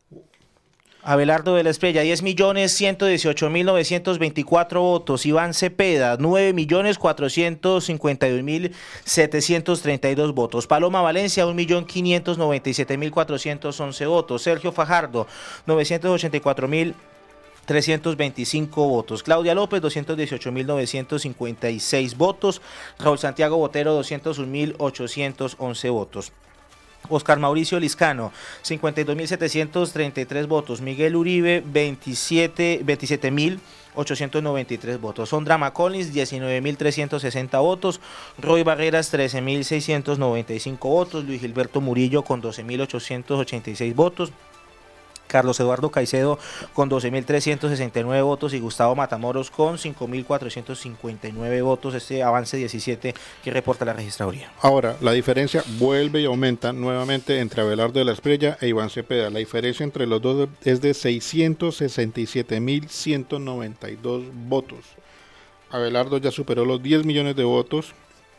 Abelardo de la Espriella, diez millones ciento dieciocho mil novecientos veinticuatro votos. Iván Cepeda, nueve millones cuatrocientos cincuenta y un mil setecientos treinta y dos votos. Paloma Valencia, un millón quinientos noventa y siete mil cuatrocientos once votos. Sergio Fajardo, novecientos ochenta y cuatro mil trescientos veinticinco votos. Claudia López, doscientos dieciocho mil novecientos cincuenta y seis votos. Raúl Santiago Botero, doscientos un mil ochocientos once votos. Oscar Mauricio Liscano, cincuenta y dos mil setecientos treinta y tres votos. Miguel Uribe, veintisiete mil ochocientos noventa y tres votos. Sondra McCollins, diecinueve mil trescientos sesenta votos. Roy Barreras, trece mil seiscientos noventa y cinco votos. Luis Gilberto Murillo con doce mil ochocientos ochenta y seis votos. Carlos Eduardo Caicedo con doce mil trescientos sesenta y nueve votos y Gustavo Matamoros con cinco mil cuatrocientos cincuenta y nueve votos. Este avance diecisiete que reporta la Registraduría. Ahora, la diferencia vuelve y aumenta nuevamente entre Abelardo de la Espriella e Iván Cepeda. La diferencia entre los dos es de seiscientos sesenta y siete mil ciento noventa y dos votos. Abelardo ya superó los diez millones de votos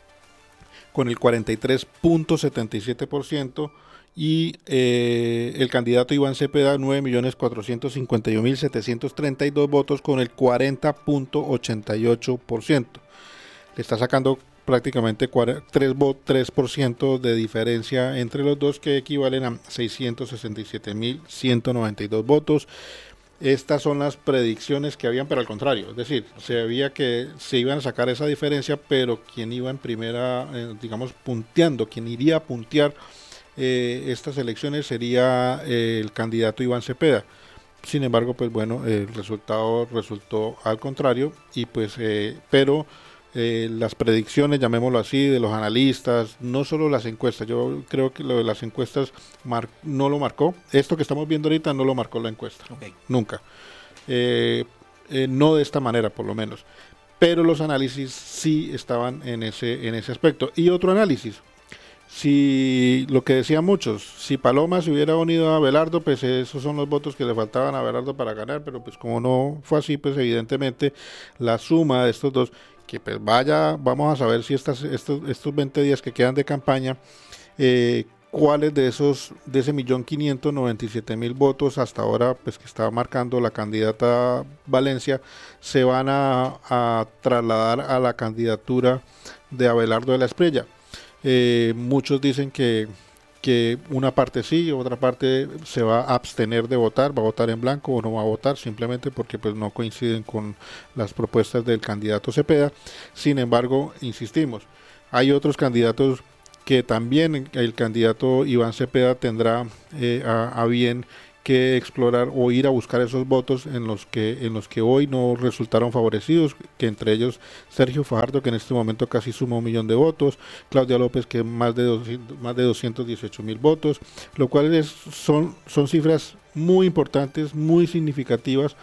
con el cuarenta y tres punto setenta y siete por ciento. Y eh, el candidato Iván Cepeda, nueve millones cuatrocientos cincuenta y un mil setecientos treinta y dos votos con el cuarenta punto ochenta y ocho por ciento. Le está sacando prácticamente tres por ciento de diferencia entre los dos, que equivalen a seiscientos sesenta y siete mil ciento noventa y dos votos. Estas son las predicciones que habían, pero al contrario, es decir, se veía que se iban a sacar esa diferencia, pero quien iba en primera, eh, digamos, punteando, quien iría a puntear Eh, estas elecciones sería eh, el candidato Iván Cepeda. Sin embargo, pues bueno, el resultado resultó al contrario, y pues eh, pero eh, las predicciones, llamémoslo así, de los analistas, no solo las encuestas, yo creo que lo de las encuestas mar- no lo marcó, esto que estamos viendo ahorita no lo marcó la encuesta, okay. Nunca, eh, eh, no de esta manera por lo menos, pero los análisis sí estaban en ese, en ese aspecto. Y otro análisis, si lo que decían muchos, si Paloma se hubiera unido a Abelardo, pues esos son los votos que le faltaban a Abelardo para ganar, pero pues como no fue así, pues evidentemente la suma de estos dos, que pues vaya, vamos a saber si estas, estos, estos veinte días que quedan de campaña, eh, cuáles de esos, de ese millón quinientos noventa y siete mil votos hasta ahora, pues que estaba marcando la candidata Valencia, se van a, a trasladar a la candidatura de Abelardo de la Espriella. Eh, muchos dicen que que una parte sí, otra parte se va a abstener de votar, va a votar en blanco o no va a votar, simplemente porque pues no coinciden con las propuestas del candidato Cepeda. Sin embargo, insistimos, hay otros candidatos que también el candidato Iván Cepeda tendrá eh, a, a bien que explorar o ir a buscar esos votos en los que en los que hoy no resultaron favorecidos, que entre ellos Sergio Fajardo, que en este momento casi suma un millón de votos, Claudia López, que más de doscientos, más de doscientos dieciocho mil votos, lo cual es, son, son cifras muy importantes, muy significativas,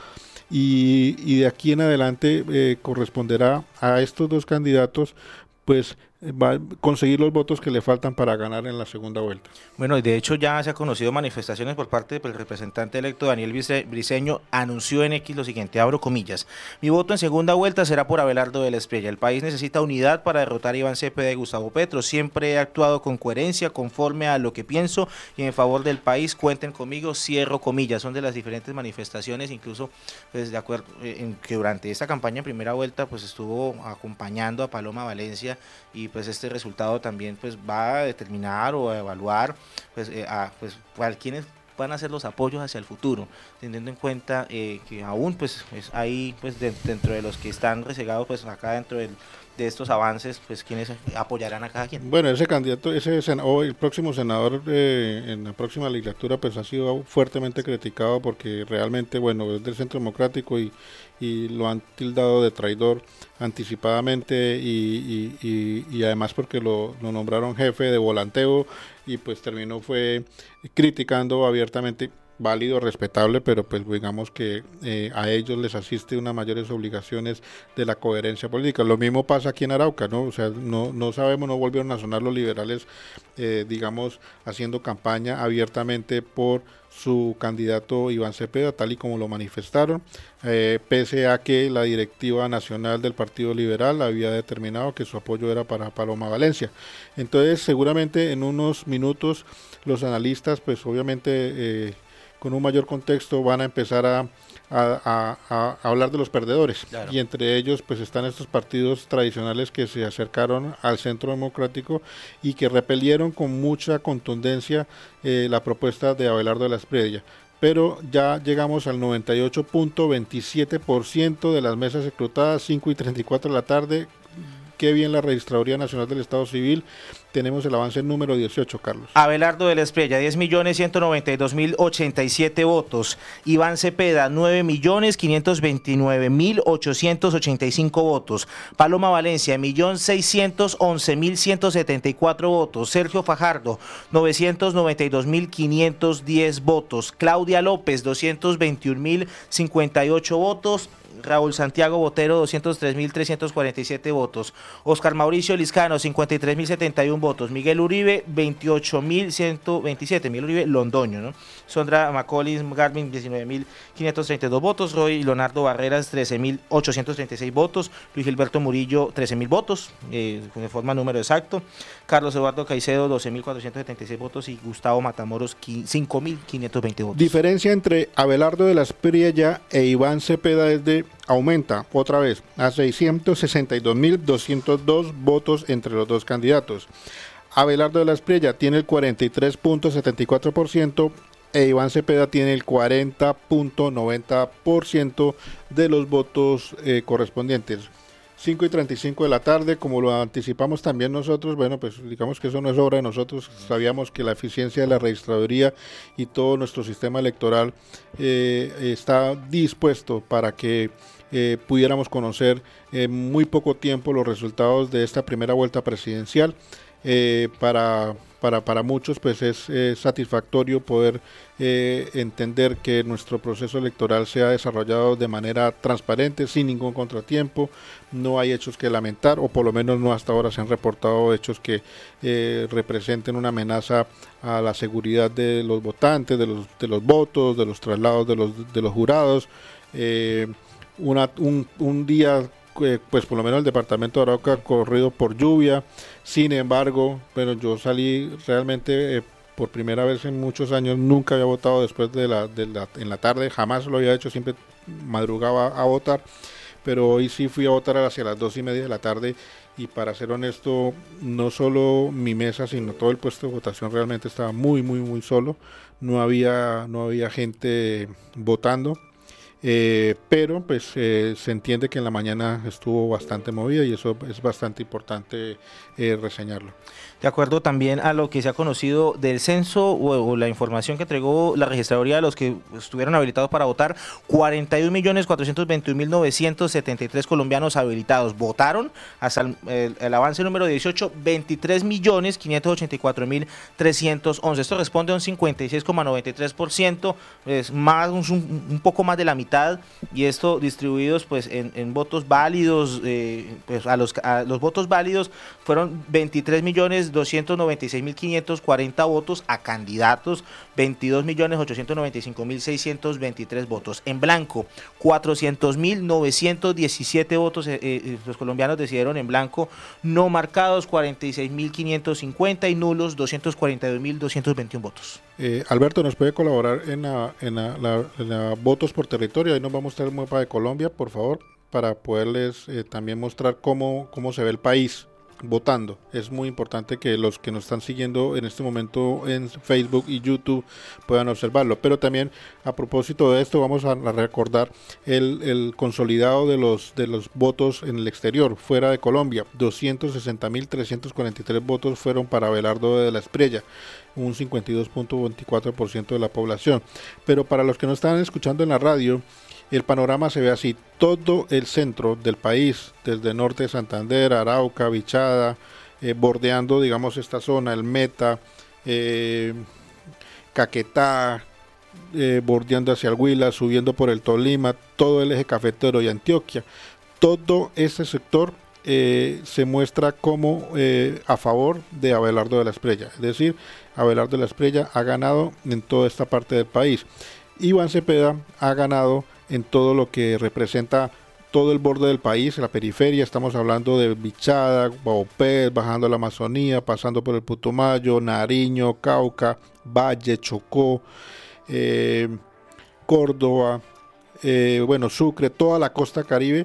y, y de aquí en adelante eh, corresponderá a estos dos candidatos pues va a conseguir los votos que le faltan para ganar en la segunda vuelta. Bueno, y de hecho ya se ha conocido manifestaciones por parte del representante electo Daniel Briceño, anunció en X lo siguiente, abro comillas: mi voto en segunda vuelta será por Abelardo de la Espriella. El país necesita unidad para derrotar a Iván Cepeda y Gustavo Petro. Siempre he actuado con coherencia, conforme a lo que pienso y en favor del país. Cuenten conmigo, cierro comillas. Son de las diferentes manifestaciones, incluso pues de acuerdo en que durante esta campaña en primera vuelta pues estuvo acompañando a Paloma Valencia, y pues este resultado también pues va a determinar o a evaluar pues eh, a pues cuál, quiénes van a ser los apoyos hacia el futuro, teniendo en cuenta eh, que aún pues es ahí pues de, dentro de los que están resegados pues acá dentro del, de estos avances, pues quienes apoyarán a cada quien. Bueno, ese candidato, ese senador, el próximo senador eh, en la próxima legislatura pues ha sido fuertemente criticado porque realmente, bueno, es del Centro Democrático y, y lo han tildado de traidor anticipadamente y, y, y, y además porque lo, lo nombraron jefe de volanteo y pues terminó fue criticando abiertamente. Válido, respetable, pero pues digamos que eh, a ellos les asiste unas mayores obligaciones de la coherencia política. Lo mismo pasa aquí en Arauca, ¿no? O sea, no, no sabemos, no volvieron a sonar los liberales, eh, digamos, haciendo campaña abiertamente por su candidato Iván Cepeda, tal y como lo manifestaron, eh, pese a que la directiva nacional del Partido Liberal había determinado que su apoyo era para Paloma Valencia. Entonces, seguramente en unos minutos los analistas, pues obviamente, eh, con un mayor contexto van a empezar a, a, a, a hablar de los perdedores, claro. Y entre ellos pues están estos partidos tradicionales que se acercaron al Centro Democrático y que repelieron con mucha contundencia eh, la propuesta de Abelardo de la Espriella. Pero ya llegamos al noventa y ocho punto veintisiete por ciento de las mesas escrutadas, cinco y treinta y cuatro de la tarde. Qué bien la Registraduría Nacional del Estado Civil. Tenemos el avance número dieciocho, Carlos. Abelardo de la Espriella, diez millones ciento noventa y dos mil ochenta y siete votos. Iván Cepeda, nueve millones quinientos veintinueve mil ochocientos ochenta y cinco votos. Paloma Valencia, un millón seiscientos once mil ciento setenta y cuatro votos. Sergio Fajardo, novecientos noventa y dos mil quinientos diez votos. Claudia López, doscientos veintiún mil cincuenta y ocho votos. Raúl Santiago Botero, doscientos tres mil trescientos cuarenta y siete votos. Oscar Mauricio Liscano, cincuenta y tres mil setenta y uno votos. Miguel Uribe, veintiocho mil ciento veintisiete. Miguel Uribe Londoño, ¿no? Sondra Macaulay Garvin, diecinueve mil quinientos treinta y dos votos. Roy Leonardo Barreras, trece mil ochocientos treinta y seis votos. Luis Gilberto Murillo, trece mil votos, eh, de forma número exacto. Carlos Eduardo Caicedo, doce mil cuatrocientos setenta y seis votos. Y Gustavo Matamoros, cinco mil quinientos veinte votos. Diferencia entre Abelardo de la Espriella e Iván Cepeda es de aumenta otra vez a seiscientos sesenta y dos mil doscientos dos votos entre los dos candidatos. Abelardo de la Espriella tiene el cuarenta y tres punto setenta y cuatro por ciento e Iván Cepeda tiene el cuarenta punto noventa por ciento de los votos eh, correspondientes. cinco y treinta y cinco de la tarde, como lo anticipamos también nosotros, bueno, pues digamos que eso no es obra de nosotros, sabíamos que la eficiencia de la registraduría y todo nuestro sistema electoral eh, está dispuesto para que eh, pudiéramos conocer en muy poco tiempo los resultados de esta primera vuelta presidencial. Eh, para, para, para muchos pues es eh, satisfactorio poder eh, entender que nuestro proceso electoral se ha desarrollado de manera transparente, sin ningún contratiempo, no hay hechos que lamentar, o por lo menos no hasta ahora se han reportado hechos que eh, representen una amenaza a la seguridad de los votantes, de los, de los votos, de los traslados de los, de los jurados. Eh, Una, un, un día eh, pues por lo menos el departamento de Arauca corrido por lluvia. Sin embargo, bueno, yo salí realmente eh, por primera vez en muchos años, nunca había votado después de la, de la en la tarde, jamás lo había hecho, siempre madrugaba a votar, pero hoy sí fui a votar hacia las dos y media de la tarde. Y para ser honesto, no solo mi mesa, sino todo el puesto de votación realmente estaba muy, muy, muy solo. No había, no había gente votando, eh, pero pues eh, se entiende que en la mañana estuvo bastante movida y eso es bastante importante eh, reseñarlo. De acuerdo también a lo que se ha conocido del censo o, o la información que entregó la registraduría de los que estuvieron habilitados para votar, cuarenta y un millones cuatrocientos veintiún mil novecientos setenta y tres colombianos habilitados votaron hasta el, el, el avance número dieciocho, veintitrés millones quinientos ochenta y cuatro mil trescientos once. Esto responde a un cincuenta y seis coma noventa y tres por ciento, es más un, un poco más de la mitad, y esto distribuidos pues en, en votos válidos, eh, pues a los, a los votos válidos fueron veintitrés millones doscientos noventa y seis mil quinientos cuarenta votos, a candidatos veintidós millones ochocientos noventa y cinco mil seiscientos veintitrés votos. En blanco, cuatrocientos mil novecientos diecisiete votos, eh, eh, los colombianos decidieron en blanco, no marcados cuarenta y seis mil quinientos cincuenta y nulos doscientos cuarenta y dos mil doscientos veintiún votos. Eh, Alberto, ¿nos puede colaborar en la, en la, la, en la votos por territorio? Ahí nos va a mostrar el mapa de Colombia, por favor, para poderles eh, también mostrar cómo, cómo se ve el país votando. Es muy importante que los que nos están siguiendo en este momento en Facebook y YouTube puedan observarlo, pero también a propósito de esto vamos a, a recordar el, el consolidado de los de los votos en el exterior, fuera de Colombia. Doscientos sesenta mil trescientos cuarenta y tres votos fueron para Abelardo de la Espriella, un cincuenta y dos punto veinticuatro por ciento de la población. Pero para los que no están escuchando en la radio, el panorama se ve así: todo el centro del país, desde norte de Santander, Arauca, Vichada, eh, bordeando, digamos, esta zona, el Meta, eh, Caquetá, eh, bordeando hacia el Huila, subiendo por el Tolima, todo el eje cafetero y Antioquia, todo ese sector eh, se muestra como eh, a favor de Abelardo de la Espriella. Es decir, Abelardo de la Espriella ha ganado en toda esta parte del país. Iván Cepeda ha ganado en todo lo que representa todo el borde del país, la periferia. Estamos hablando de Vichada, Guaupés, bajando a la Amazonía, pasando por el Putumayo, Nariño, Cauca, Valle, Chocó, eh, Córdoba, eh, bueno, Sucre, toda la costa caribe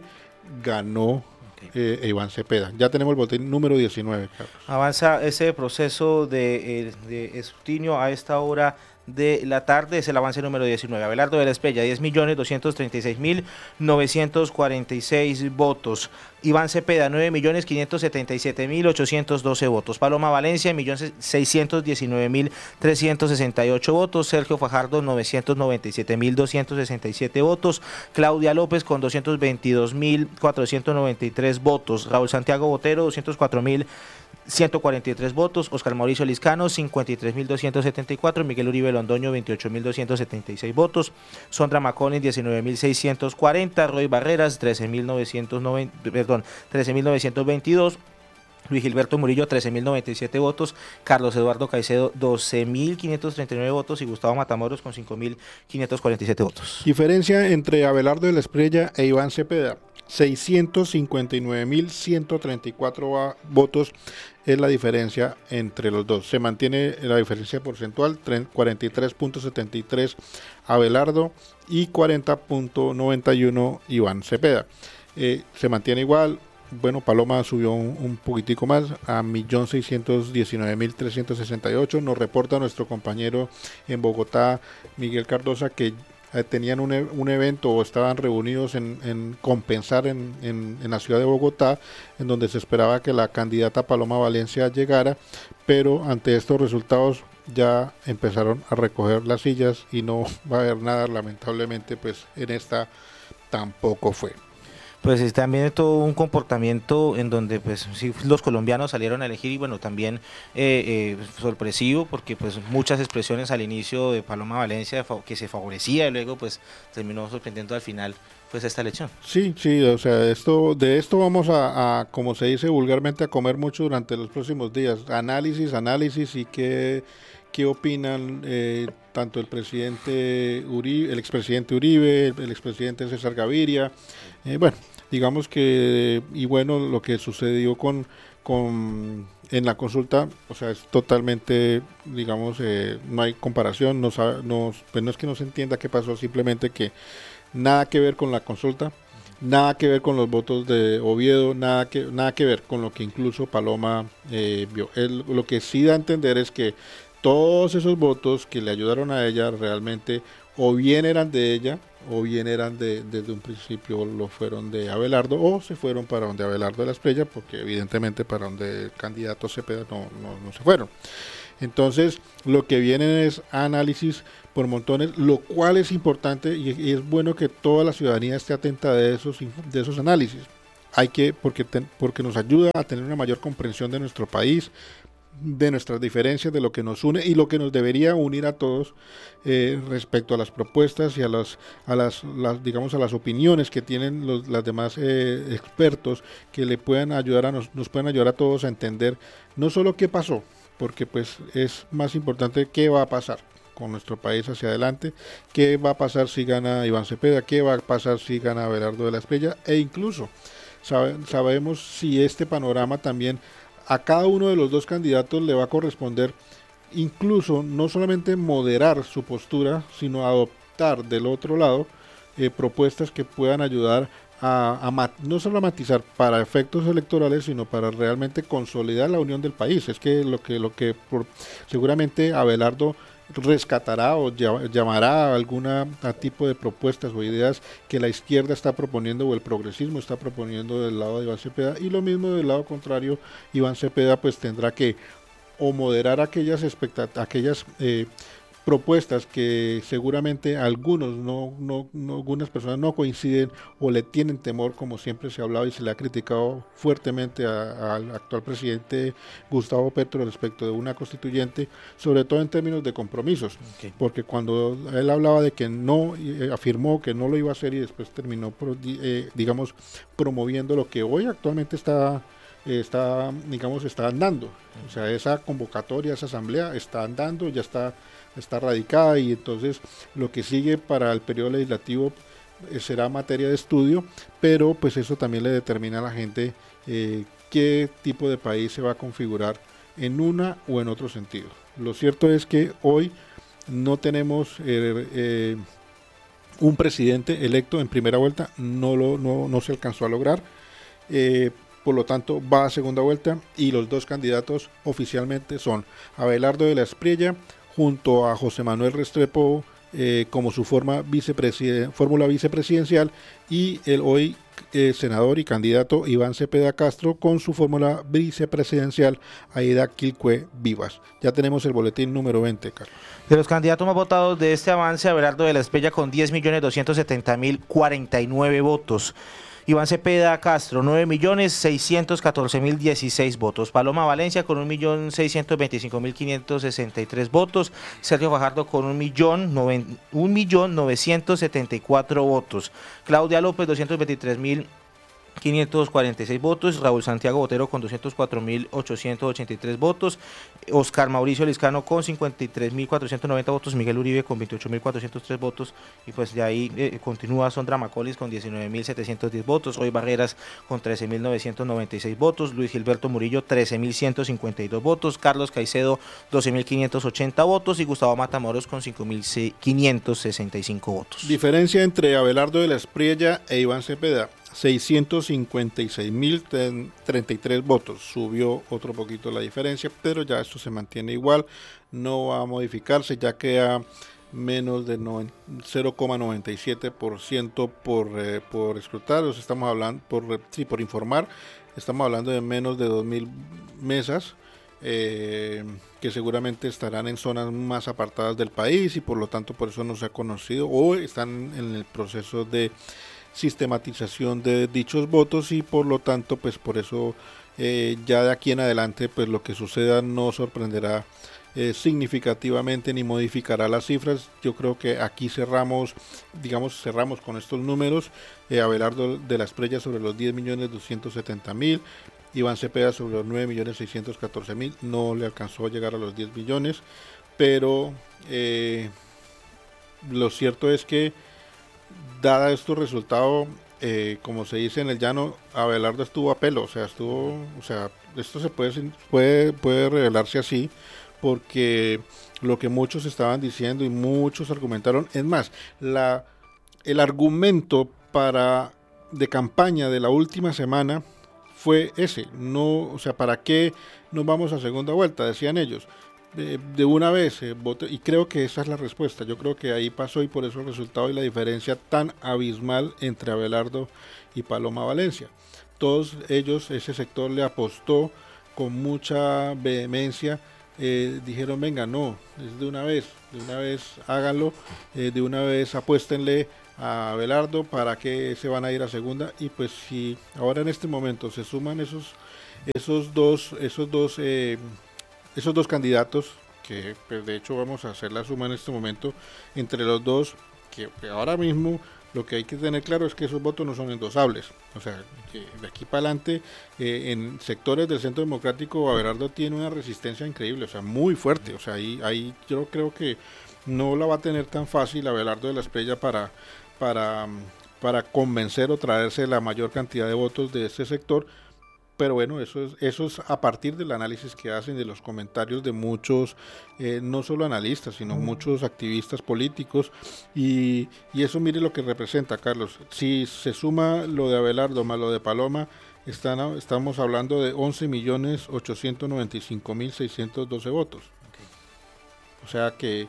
ganó eh, Iván Cepeda. Ya tenemos el boletín número diecinueve, Carlos. Avanza ese proceso de, de escrutinio a esta hora de la tarde, es el avance número diecinueve. Abelardo de la Espriella, diez millones doscientos treinta y seis mil novecientos cuarenta y seis votos. Iván Cepeda, nueve millones quinientos setenta y siete mil ochocientos doce votos. Paloma Valencia, un millón seiscientos diecinueve mil trescientos sesenta y ocho votos. Sergio Fajardo, novecientos noventa y siete mil doscientos sesenta y siete votos. Claudia López con doscientos veintidós mil cuatrocientos noventa y tres votos. Raúl Santiago Botero, doscientos cuatro mil ciento cuarenta y tres votos. Oscar Mauricio Liscano, cincuenta y tres mil doscientos setenta y cuatro. Miguel Uribe Londoño, veintiocho mil doscientos setenta y seis votos. Sondra Macones, diecinueve mil seiscientos cuarenta. Roy Barreras, trece mil novecientos noventa, perdón, trece mil novecientos veintidós. Luis Gilberto Murillo, trece mil noventa y siete votos. Carlos Eduardo Caicedo, doce mil quinientos treinta y nueve votos. Y Gustavo Matamoros con cinco mil quinientos cuarenta y siete votos. Diferencia entre Abelardo de la Espriella e Iván Cepeda: seiscientos cincuenta y nueve mil ciento treinta y cuatro votos es la diferencia entre los dos. Se mantiene la diferencia porcentual, cuarenta y tres punto setenta y tres Abelardo y cuarenta punto noventa y uno Iván Cepeda. Eh, se mantiene igual. Bueno, Paloma subió un, un poquitico más a un millón seiscientos diecinueve mil trescientos sesenta y ocho. Nos reporta nuestro compañero en Bogotá, Miguel Cardosa, que tenían un, un evento o estaban reunidos en, en compensar en, en, en la ciudad de Bogotá, en donde se esperaba que la candidata Paloma Valencia llegara, pero ante estos resultados ya empezaron a recoger las sillas y no va a haber nada. Lamentablemente, pues en esta tampoco fue. Pues es también todo un comportamiento en donde pues sí, los colombianos salieron a elegir, y bueno, también eh, eh, sorpresivo, porque pues muchas expresiones al inicio de Paloma Valencia que se favorecía, y luego pues terminó sorprendiendo al final pues esta elección. Sí, sí, o sea, esto de esto vamos a, a, como se dice vulgarmente, a comer mucho durante los próximos días. Análisis, análisis y qué, qué opinan eh, tanto el presidente Uribe, el expresidente Uribe, el, el expresidente César Gaviria, eh, bueno, digamos que, y bueno, lo que sucedió con, con en la consulta, o sea, es totalmente, digamos, eh, no hay comparación, no, sabe, no, pues no es que no se entienda qué pasó, simplemente que nada que ver con la consulta, nada que ver con los votos de Oviedo, nada que, nada que ver con lo que incluso Paloma eh, vio. Él, lo que sí da a entender es que todos esos votos que le ayudaron a ella realmente o bien eran de ella o bien eran de, desde un principio lo fueron de Abelardo o se fueron para donde Abelardo de la Espriella, porque evidentemente para donde el candidato Cepeda no, no, no se fueron. Entonces lo que vienen es análisis por montones, lo cual es importante y, y es bueno que toda la ciudadanía esté atenta de esos, de esos análisis. Hay que, porque, ten, porque nos ayuda a tener una mayor comprensión de nuestro país, de nuestras diferencias, de lo que nos une y lo que nos debería unir a todos eh, respecto a las propuestas y a las, a las, las digamos a las opiniones que tienen los las demás eh, expertos que le puedan ayudar a nos, nos pueden ayudar a todos a entender no solo qué pasó, porque pues es más importante qué va a pasar con nuestro país hacia adelante, qué va a pasar si gana Iván Cepeda, qué va a pasar si gana Abelardo de la Espriella e incluso sabe, sabemos si este panorama también a cada uno de los dos candidatos le va a corresponder incluso no solamente moderar su postura, sino adoptar del otro lado eh, propuestas que puedan ayudar a, a mat, no solo a matizar para efectos electorales, sino para realmente consolidar la unión del país. Es que lo que, lo que por, seguramente Abelardo rescatará o llamará algún tipo de propuestas o ideas que la izquierda está proponiendo o el progresismo está proponiendo del lado de Iván Cepeda, y lo mismo del lado contrario, Iván Cepeda pues tendrá que o moderar aquellas expectat aquellas eh, propuestas que seguramente algunos no, no, no, algunas personas no coinciden o le tienen temor, como siempre se ha hablado y se le ha criticado fuertemente al actual presidente Gustavo Petro respecto de una constituyente, sobre todo en términos de compromisos, okay. Porque cuando él hablaba de que no, eh, afirmó que no lo iba a hacer y después terminó, pro, eh, digamos, promoviendo lo que hoy actualmente está está, digamos, está andando, o sea, esa convocatoria, esa asamblea está andando, ya está está radicada, y entonces lo que sigue para el periodo legislativo eh, será materia de estudio, pero pues eso también le determina a la gente eh, qué tipo de país se va a configurar en una o en otro sentido. Lo cierto es que hoy no tenemos eh, eh, un presidente electo en primera vuelta, no, lo, no, no se alcanzó a lograr, eh, por lo tanto va a segunda vuelta y los dos candidatos oficialmente son Abelardo de la Espriella junto a José Manuel Restrepo eh, como su forma vicepresiden- fórmula vicepresidencial, y el hoy eh, senador y candidato Iván Cepeda Castro con su fórmula vicepresidencial Aida Quilcue Vivas. Ya tenemos el boletín número veinte, Carlos. De los candidatos más votados de este avance, Abelardo de la Espriella con diez millones doscientos setenta mil cuarenta y nueve votos. Iván Cepeda Castro, nueve millones seiscientos catorce mil dieciséis votos. Paloma Valencia con un millón seiscientos veinticinco mil quinientos sesenta y tres votos. Sergio Fajardo con un millón novecientos setenta y cuatro votos. Claudia López, doscientos veintitrés mil quinientos cuarenta y seis votos. Raúl Santiago Botero con doscientos cuatro mil ochocientos ochenta y tres votos. Oscar Mauricio Liscano con cincuenta y tres mil cuatrocientos noventa votos. Miguel Uribe con veintiocho mil cuatrocientos tres votos. Y pues de ahí eh, continúa Sondra Macolis con diecinueve mil setecientos diez votos. Roy Barreras con trece mil novecientos noventa y seis votos. Luis Gilberto Murillo trece mil ciento cincuenta y dos votos. Carlos Caicedo doce mil quinientos ochenta votos. Y Gustavo Matamoros con cinco mil quinientos sesenta y cinco votos. Diferencia entre Abelardo de la Espriella e Iván Cepeda: seiscientos cincuenta y seis mil treinta y tres votos. Subió otro poquito la diferencia, pero ya esto se mantiene igual, no va a modificarse, ya queda menos de cero coma noventa y siete por ciento por, eh, por escrutar. Estamos hablando, por, sí, por informar, estamos hablando de menos de dos mil mesas, eh, que seguramente estarán en zonas más apartadas del país y por lo tanto por eso no se ha conocido o están en el proceso de sistematización de dichos votos, y por lo tanto pues por eso eh, ya de aquí en adelante pues lo que suceda no sorprenderá eh, significativamente ni modificará las cifras. Yo creo que aquí cerramos, digamos cerramos con estos números. eh, Abelardo de la Espriella sobre los diez millones doscientos setenta mil, Iván Cepeda sobre los nueve millones seiscientos catorce mil, no le alcanzó a llegar a los diez millones, pero eh, lo cierto es que dada estos resultados, eh, como se dice en el llano, Abelardo estuvo a pelo, o sea, estuvo, o sea, esto se puede, puede, puede revelarse así, porque lo que muchos estaban diciendo y muchos argumentaron, es más, la, el argumento para de campaña de la última semana fue ese, no, o sea, ¿para qué nos vamos a segunda vuelta? Decían ellos, de, de una vez, eh, vote, y creo que esa es la respuesta, yo creo que ahí pasó y por eso el resultado y la diferencia tan abismal entre Abelardo y Paloma Valencia. Todos ellos, ese sector le apostó con mucha vehemencia, eh, dijeron, venga, no, es de una vez, de una vez háganlo, eh, de una vez apuéstenle a Abelardo, para que se van a ir a segunda. Y pues si ahora en este momento se suman esos esos dos esos dos eh, esos dos candidatos, que pues de hecho vamos a hacer la suma en este momento entre los dos, que, que ahora mismo lo que hay que tener claro es que esos votos no son endosables, o sea, que de aquí para adelante eh, en sectores del Centro Democrático Abelardo tiene una resistencia increíble, o sea, muy fuerte, o sea, ahí, ahí yo creo que no la va a tener tan fácil Abelardo de la Espriella para para, para convencer o traerse la mayor cantidad de votos de este sector, pero bueno, eso es, eso es a partir del análisis que hacen, de los comentarios de muchos, eh, no solo analistas, sino muchos activistas políticos, y, y eso mire lo que representa, Carlos. Si se suma lo de Abelardo más lo de Paloma, están, estamos hablando de once millones ochocientos noventa y cinco mil seiscientos doce votos. Okay. O sea que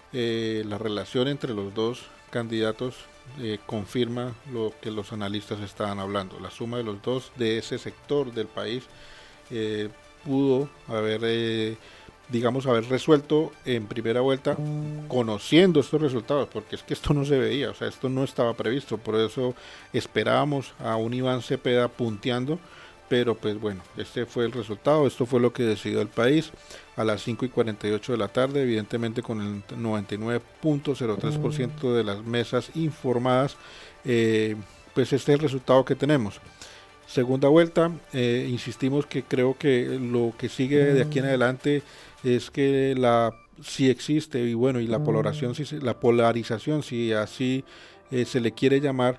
eh, la relación entre los dos candidatos eh, confirma lo que los analistas estaban hablando. La suma de los dos de ese sector del país eh, pudo haber, eh, digamos, haber resuelto en primera vuelta, conociendo estos resultados, porque es que esto no se veía, o sea, esto no estaba previsto, por eso esperábamos a un Iván Cepeda punteando, pero pues bueno, este fue el resultado, esto fue lo que decidió el país a las cinco y cuarenta y ocho de la tarde, evidentemente con el noventa y nueve punto cero tres por ciento de las mesas informadas, eh, pues este es el resultado que tenemos. Segunda vuelta, eh, insistimos que creo que lo que sigue de aquí en adelante es que la si existe y bueno y la polarización, si la polarización si así eh, se le quiere llamar,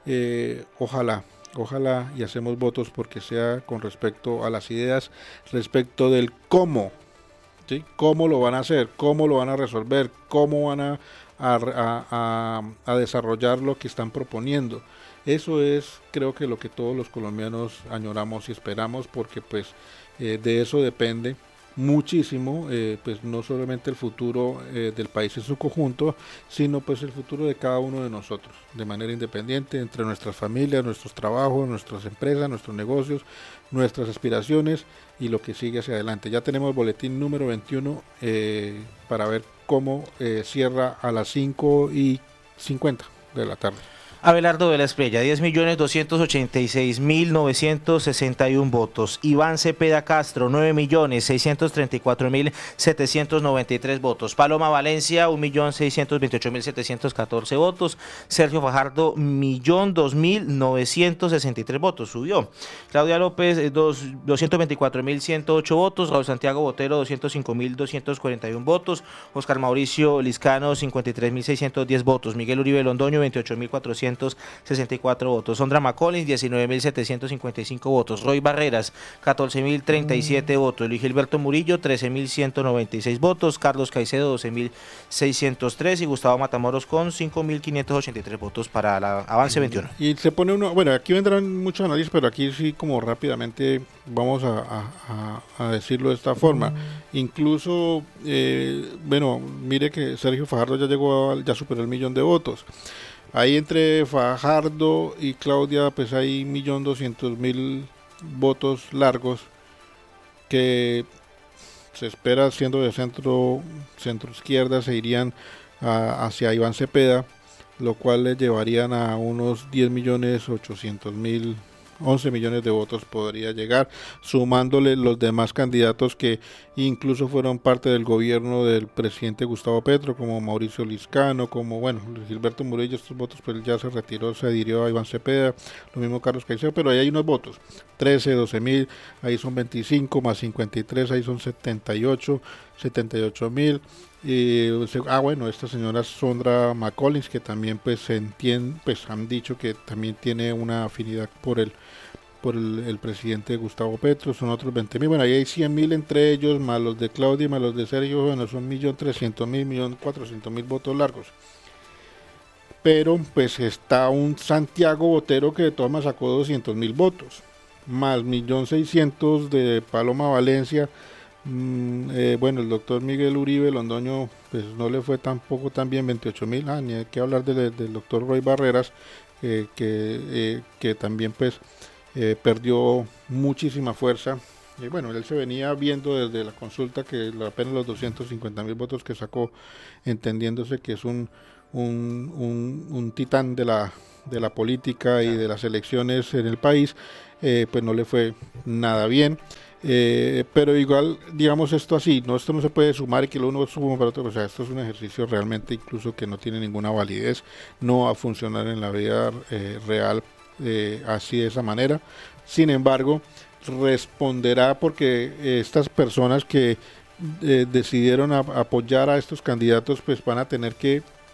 eh, ojalá Ojalá y hacemos votos porque sea con respecto a las ideas, respecto del cómo, ¿sí? Cómo lo van a hacer, cómo lo van a resolver, cómo van a, a, a, a desarrollar lo que están proponiendo. Eso es, creo que lo que todos los colombianos añoramos y esperamos, porque pues eh, de eso depende muchísimo, eh, pues no solamente el futuro eh, del país en su conjunto, sino pues el futuro de cada uno de nosotros, de manera independiente, entre nuestras familias, nuestros trabajos, nuestras empresas, nuestros negocios, nuestras aspiraciones y lo que sigue hacia adelante. Ya tenemos el boletín número veintiuno eh, para ver cómo eh, cierra a las cinco y cincuenta de la tarde. Abelardo de la Espriella, diez millones doscientos ochenta y seis mil novecientos sesenta y uno votos. Iván Cepeda Castro, nueve millones seiscientos treinta y cuatro mil setecientos noventa y tres votos. Paloma Valencia, un millón seiscientos veintiocho mil setecientos catorce votos. Sergio Fajardo, un millón dos mil novecientos sesenta y tres votos, subió. Claudia López, doscientos veinticuatro mil ciento ocho votos. Raúl Santiago Botero, doscientos cinco mil doscientos cuarenta y uno votos. Oscar Mauricio Liscano, cincuenta y tres mil seiscientos diez votos. Miguel Uribe Londoño, veintiocho mil cuatrocientos sesenta y cuatro votos. Sondra McCollins, diecinueve mil setecientos cincuenta y cinco votos. Roy Barreras, catorce mil treinta y siete mm. votos. Luis Gilberto Murillo, trece mil ciento noventa y seis votos. Carlos Caicedo, doce mil seiscientos tres y Gustavo Matamoros con cinco mil quinientos ochenta y tres votos para la Avance veintiuno. Y se pone uno, bueno, aquí vendrán muchos análisis, pero aquí sí como rápidamente vamos a, a, a decirlo de esta forma. Mm. Incluso, eh, bueno, mire que Sergio Fajardo ya llegó, a, ya superó el millón de votos. Ahí entre Fajardo y Claudia pues hay un millón doscientos mil votos largos que se espera, siendo de centro centro izquierda, se irían a, hacia Iván Cepeda, lo cual le llevarían a unos diez millones ochocientos mil, once millones de votos podría llegar, sumándole los demás candidatos que incluso fueron parte del gobierno del presidente Gustavo Petro, como Mauricio Liscano, como bueno, Gilberto Murillo. Estos votos pues ya se retiró, se adhirió a Iván Cepeda, lo mismo Carlos Caicedo, pero ahí hay unos votos, trece, doce mil, ahí son veinticinco, más cincuenta y tres, ahí son setenta y ocho, setenta y ocho mil, Eh, se- ah, bueno, esta señora Sondra McCollins, que también pues se entiende, pues han dicho que también tiene una afinidad por el, por el, el presidente Gustavo Petro, son otros veinte mil. Bueno, ahí hay cien mil entre ellos, más los de Claudia, más los de Sergio, bueno, son un millón trescientos mil, un millón cuatrocientos mil votos largos. Pero pues está un Santiago Botero que de todas maneras sacó doscientos mil votos, más un millón seiscientos mil de Paloma Valencia. Mm, eh, bueno, el doctor Miguel Uribe Londoño, pues no le fue tampoco tan bien, veintiocho mil. Ah, ni hay que hablar de- del doctor Roy Barreras, eh, que, eh, que también pues eh, perdió muchísima fuerza. Y bueno, él se venía viendo desde la consulta que lo- apenas los doscientos cincuenta mil votos que sacó, entendiéndose que es un, un, un, un titán de la, de la política y de las elecciones en el país, eh, pues no le fue nada bien. Eh, pero igual, digamos esto así, no, esto no se puede sumar y que lo uno suma para otro, o sea, esto es un ejercicio realmente incluso que no tiene ninguna validez, no va a funcionar en la vida eh, real eh, así de esa manera. Sin embargo, responderá porque eh, estas personas que eh, decidieron a- apoyar a estos candidatos pues van a tener que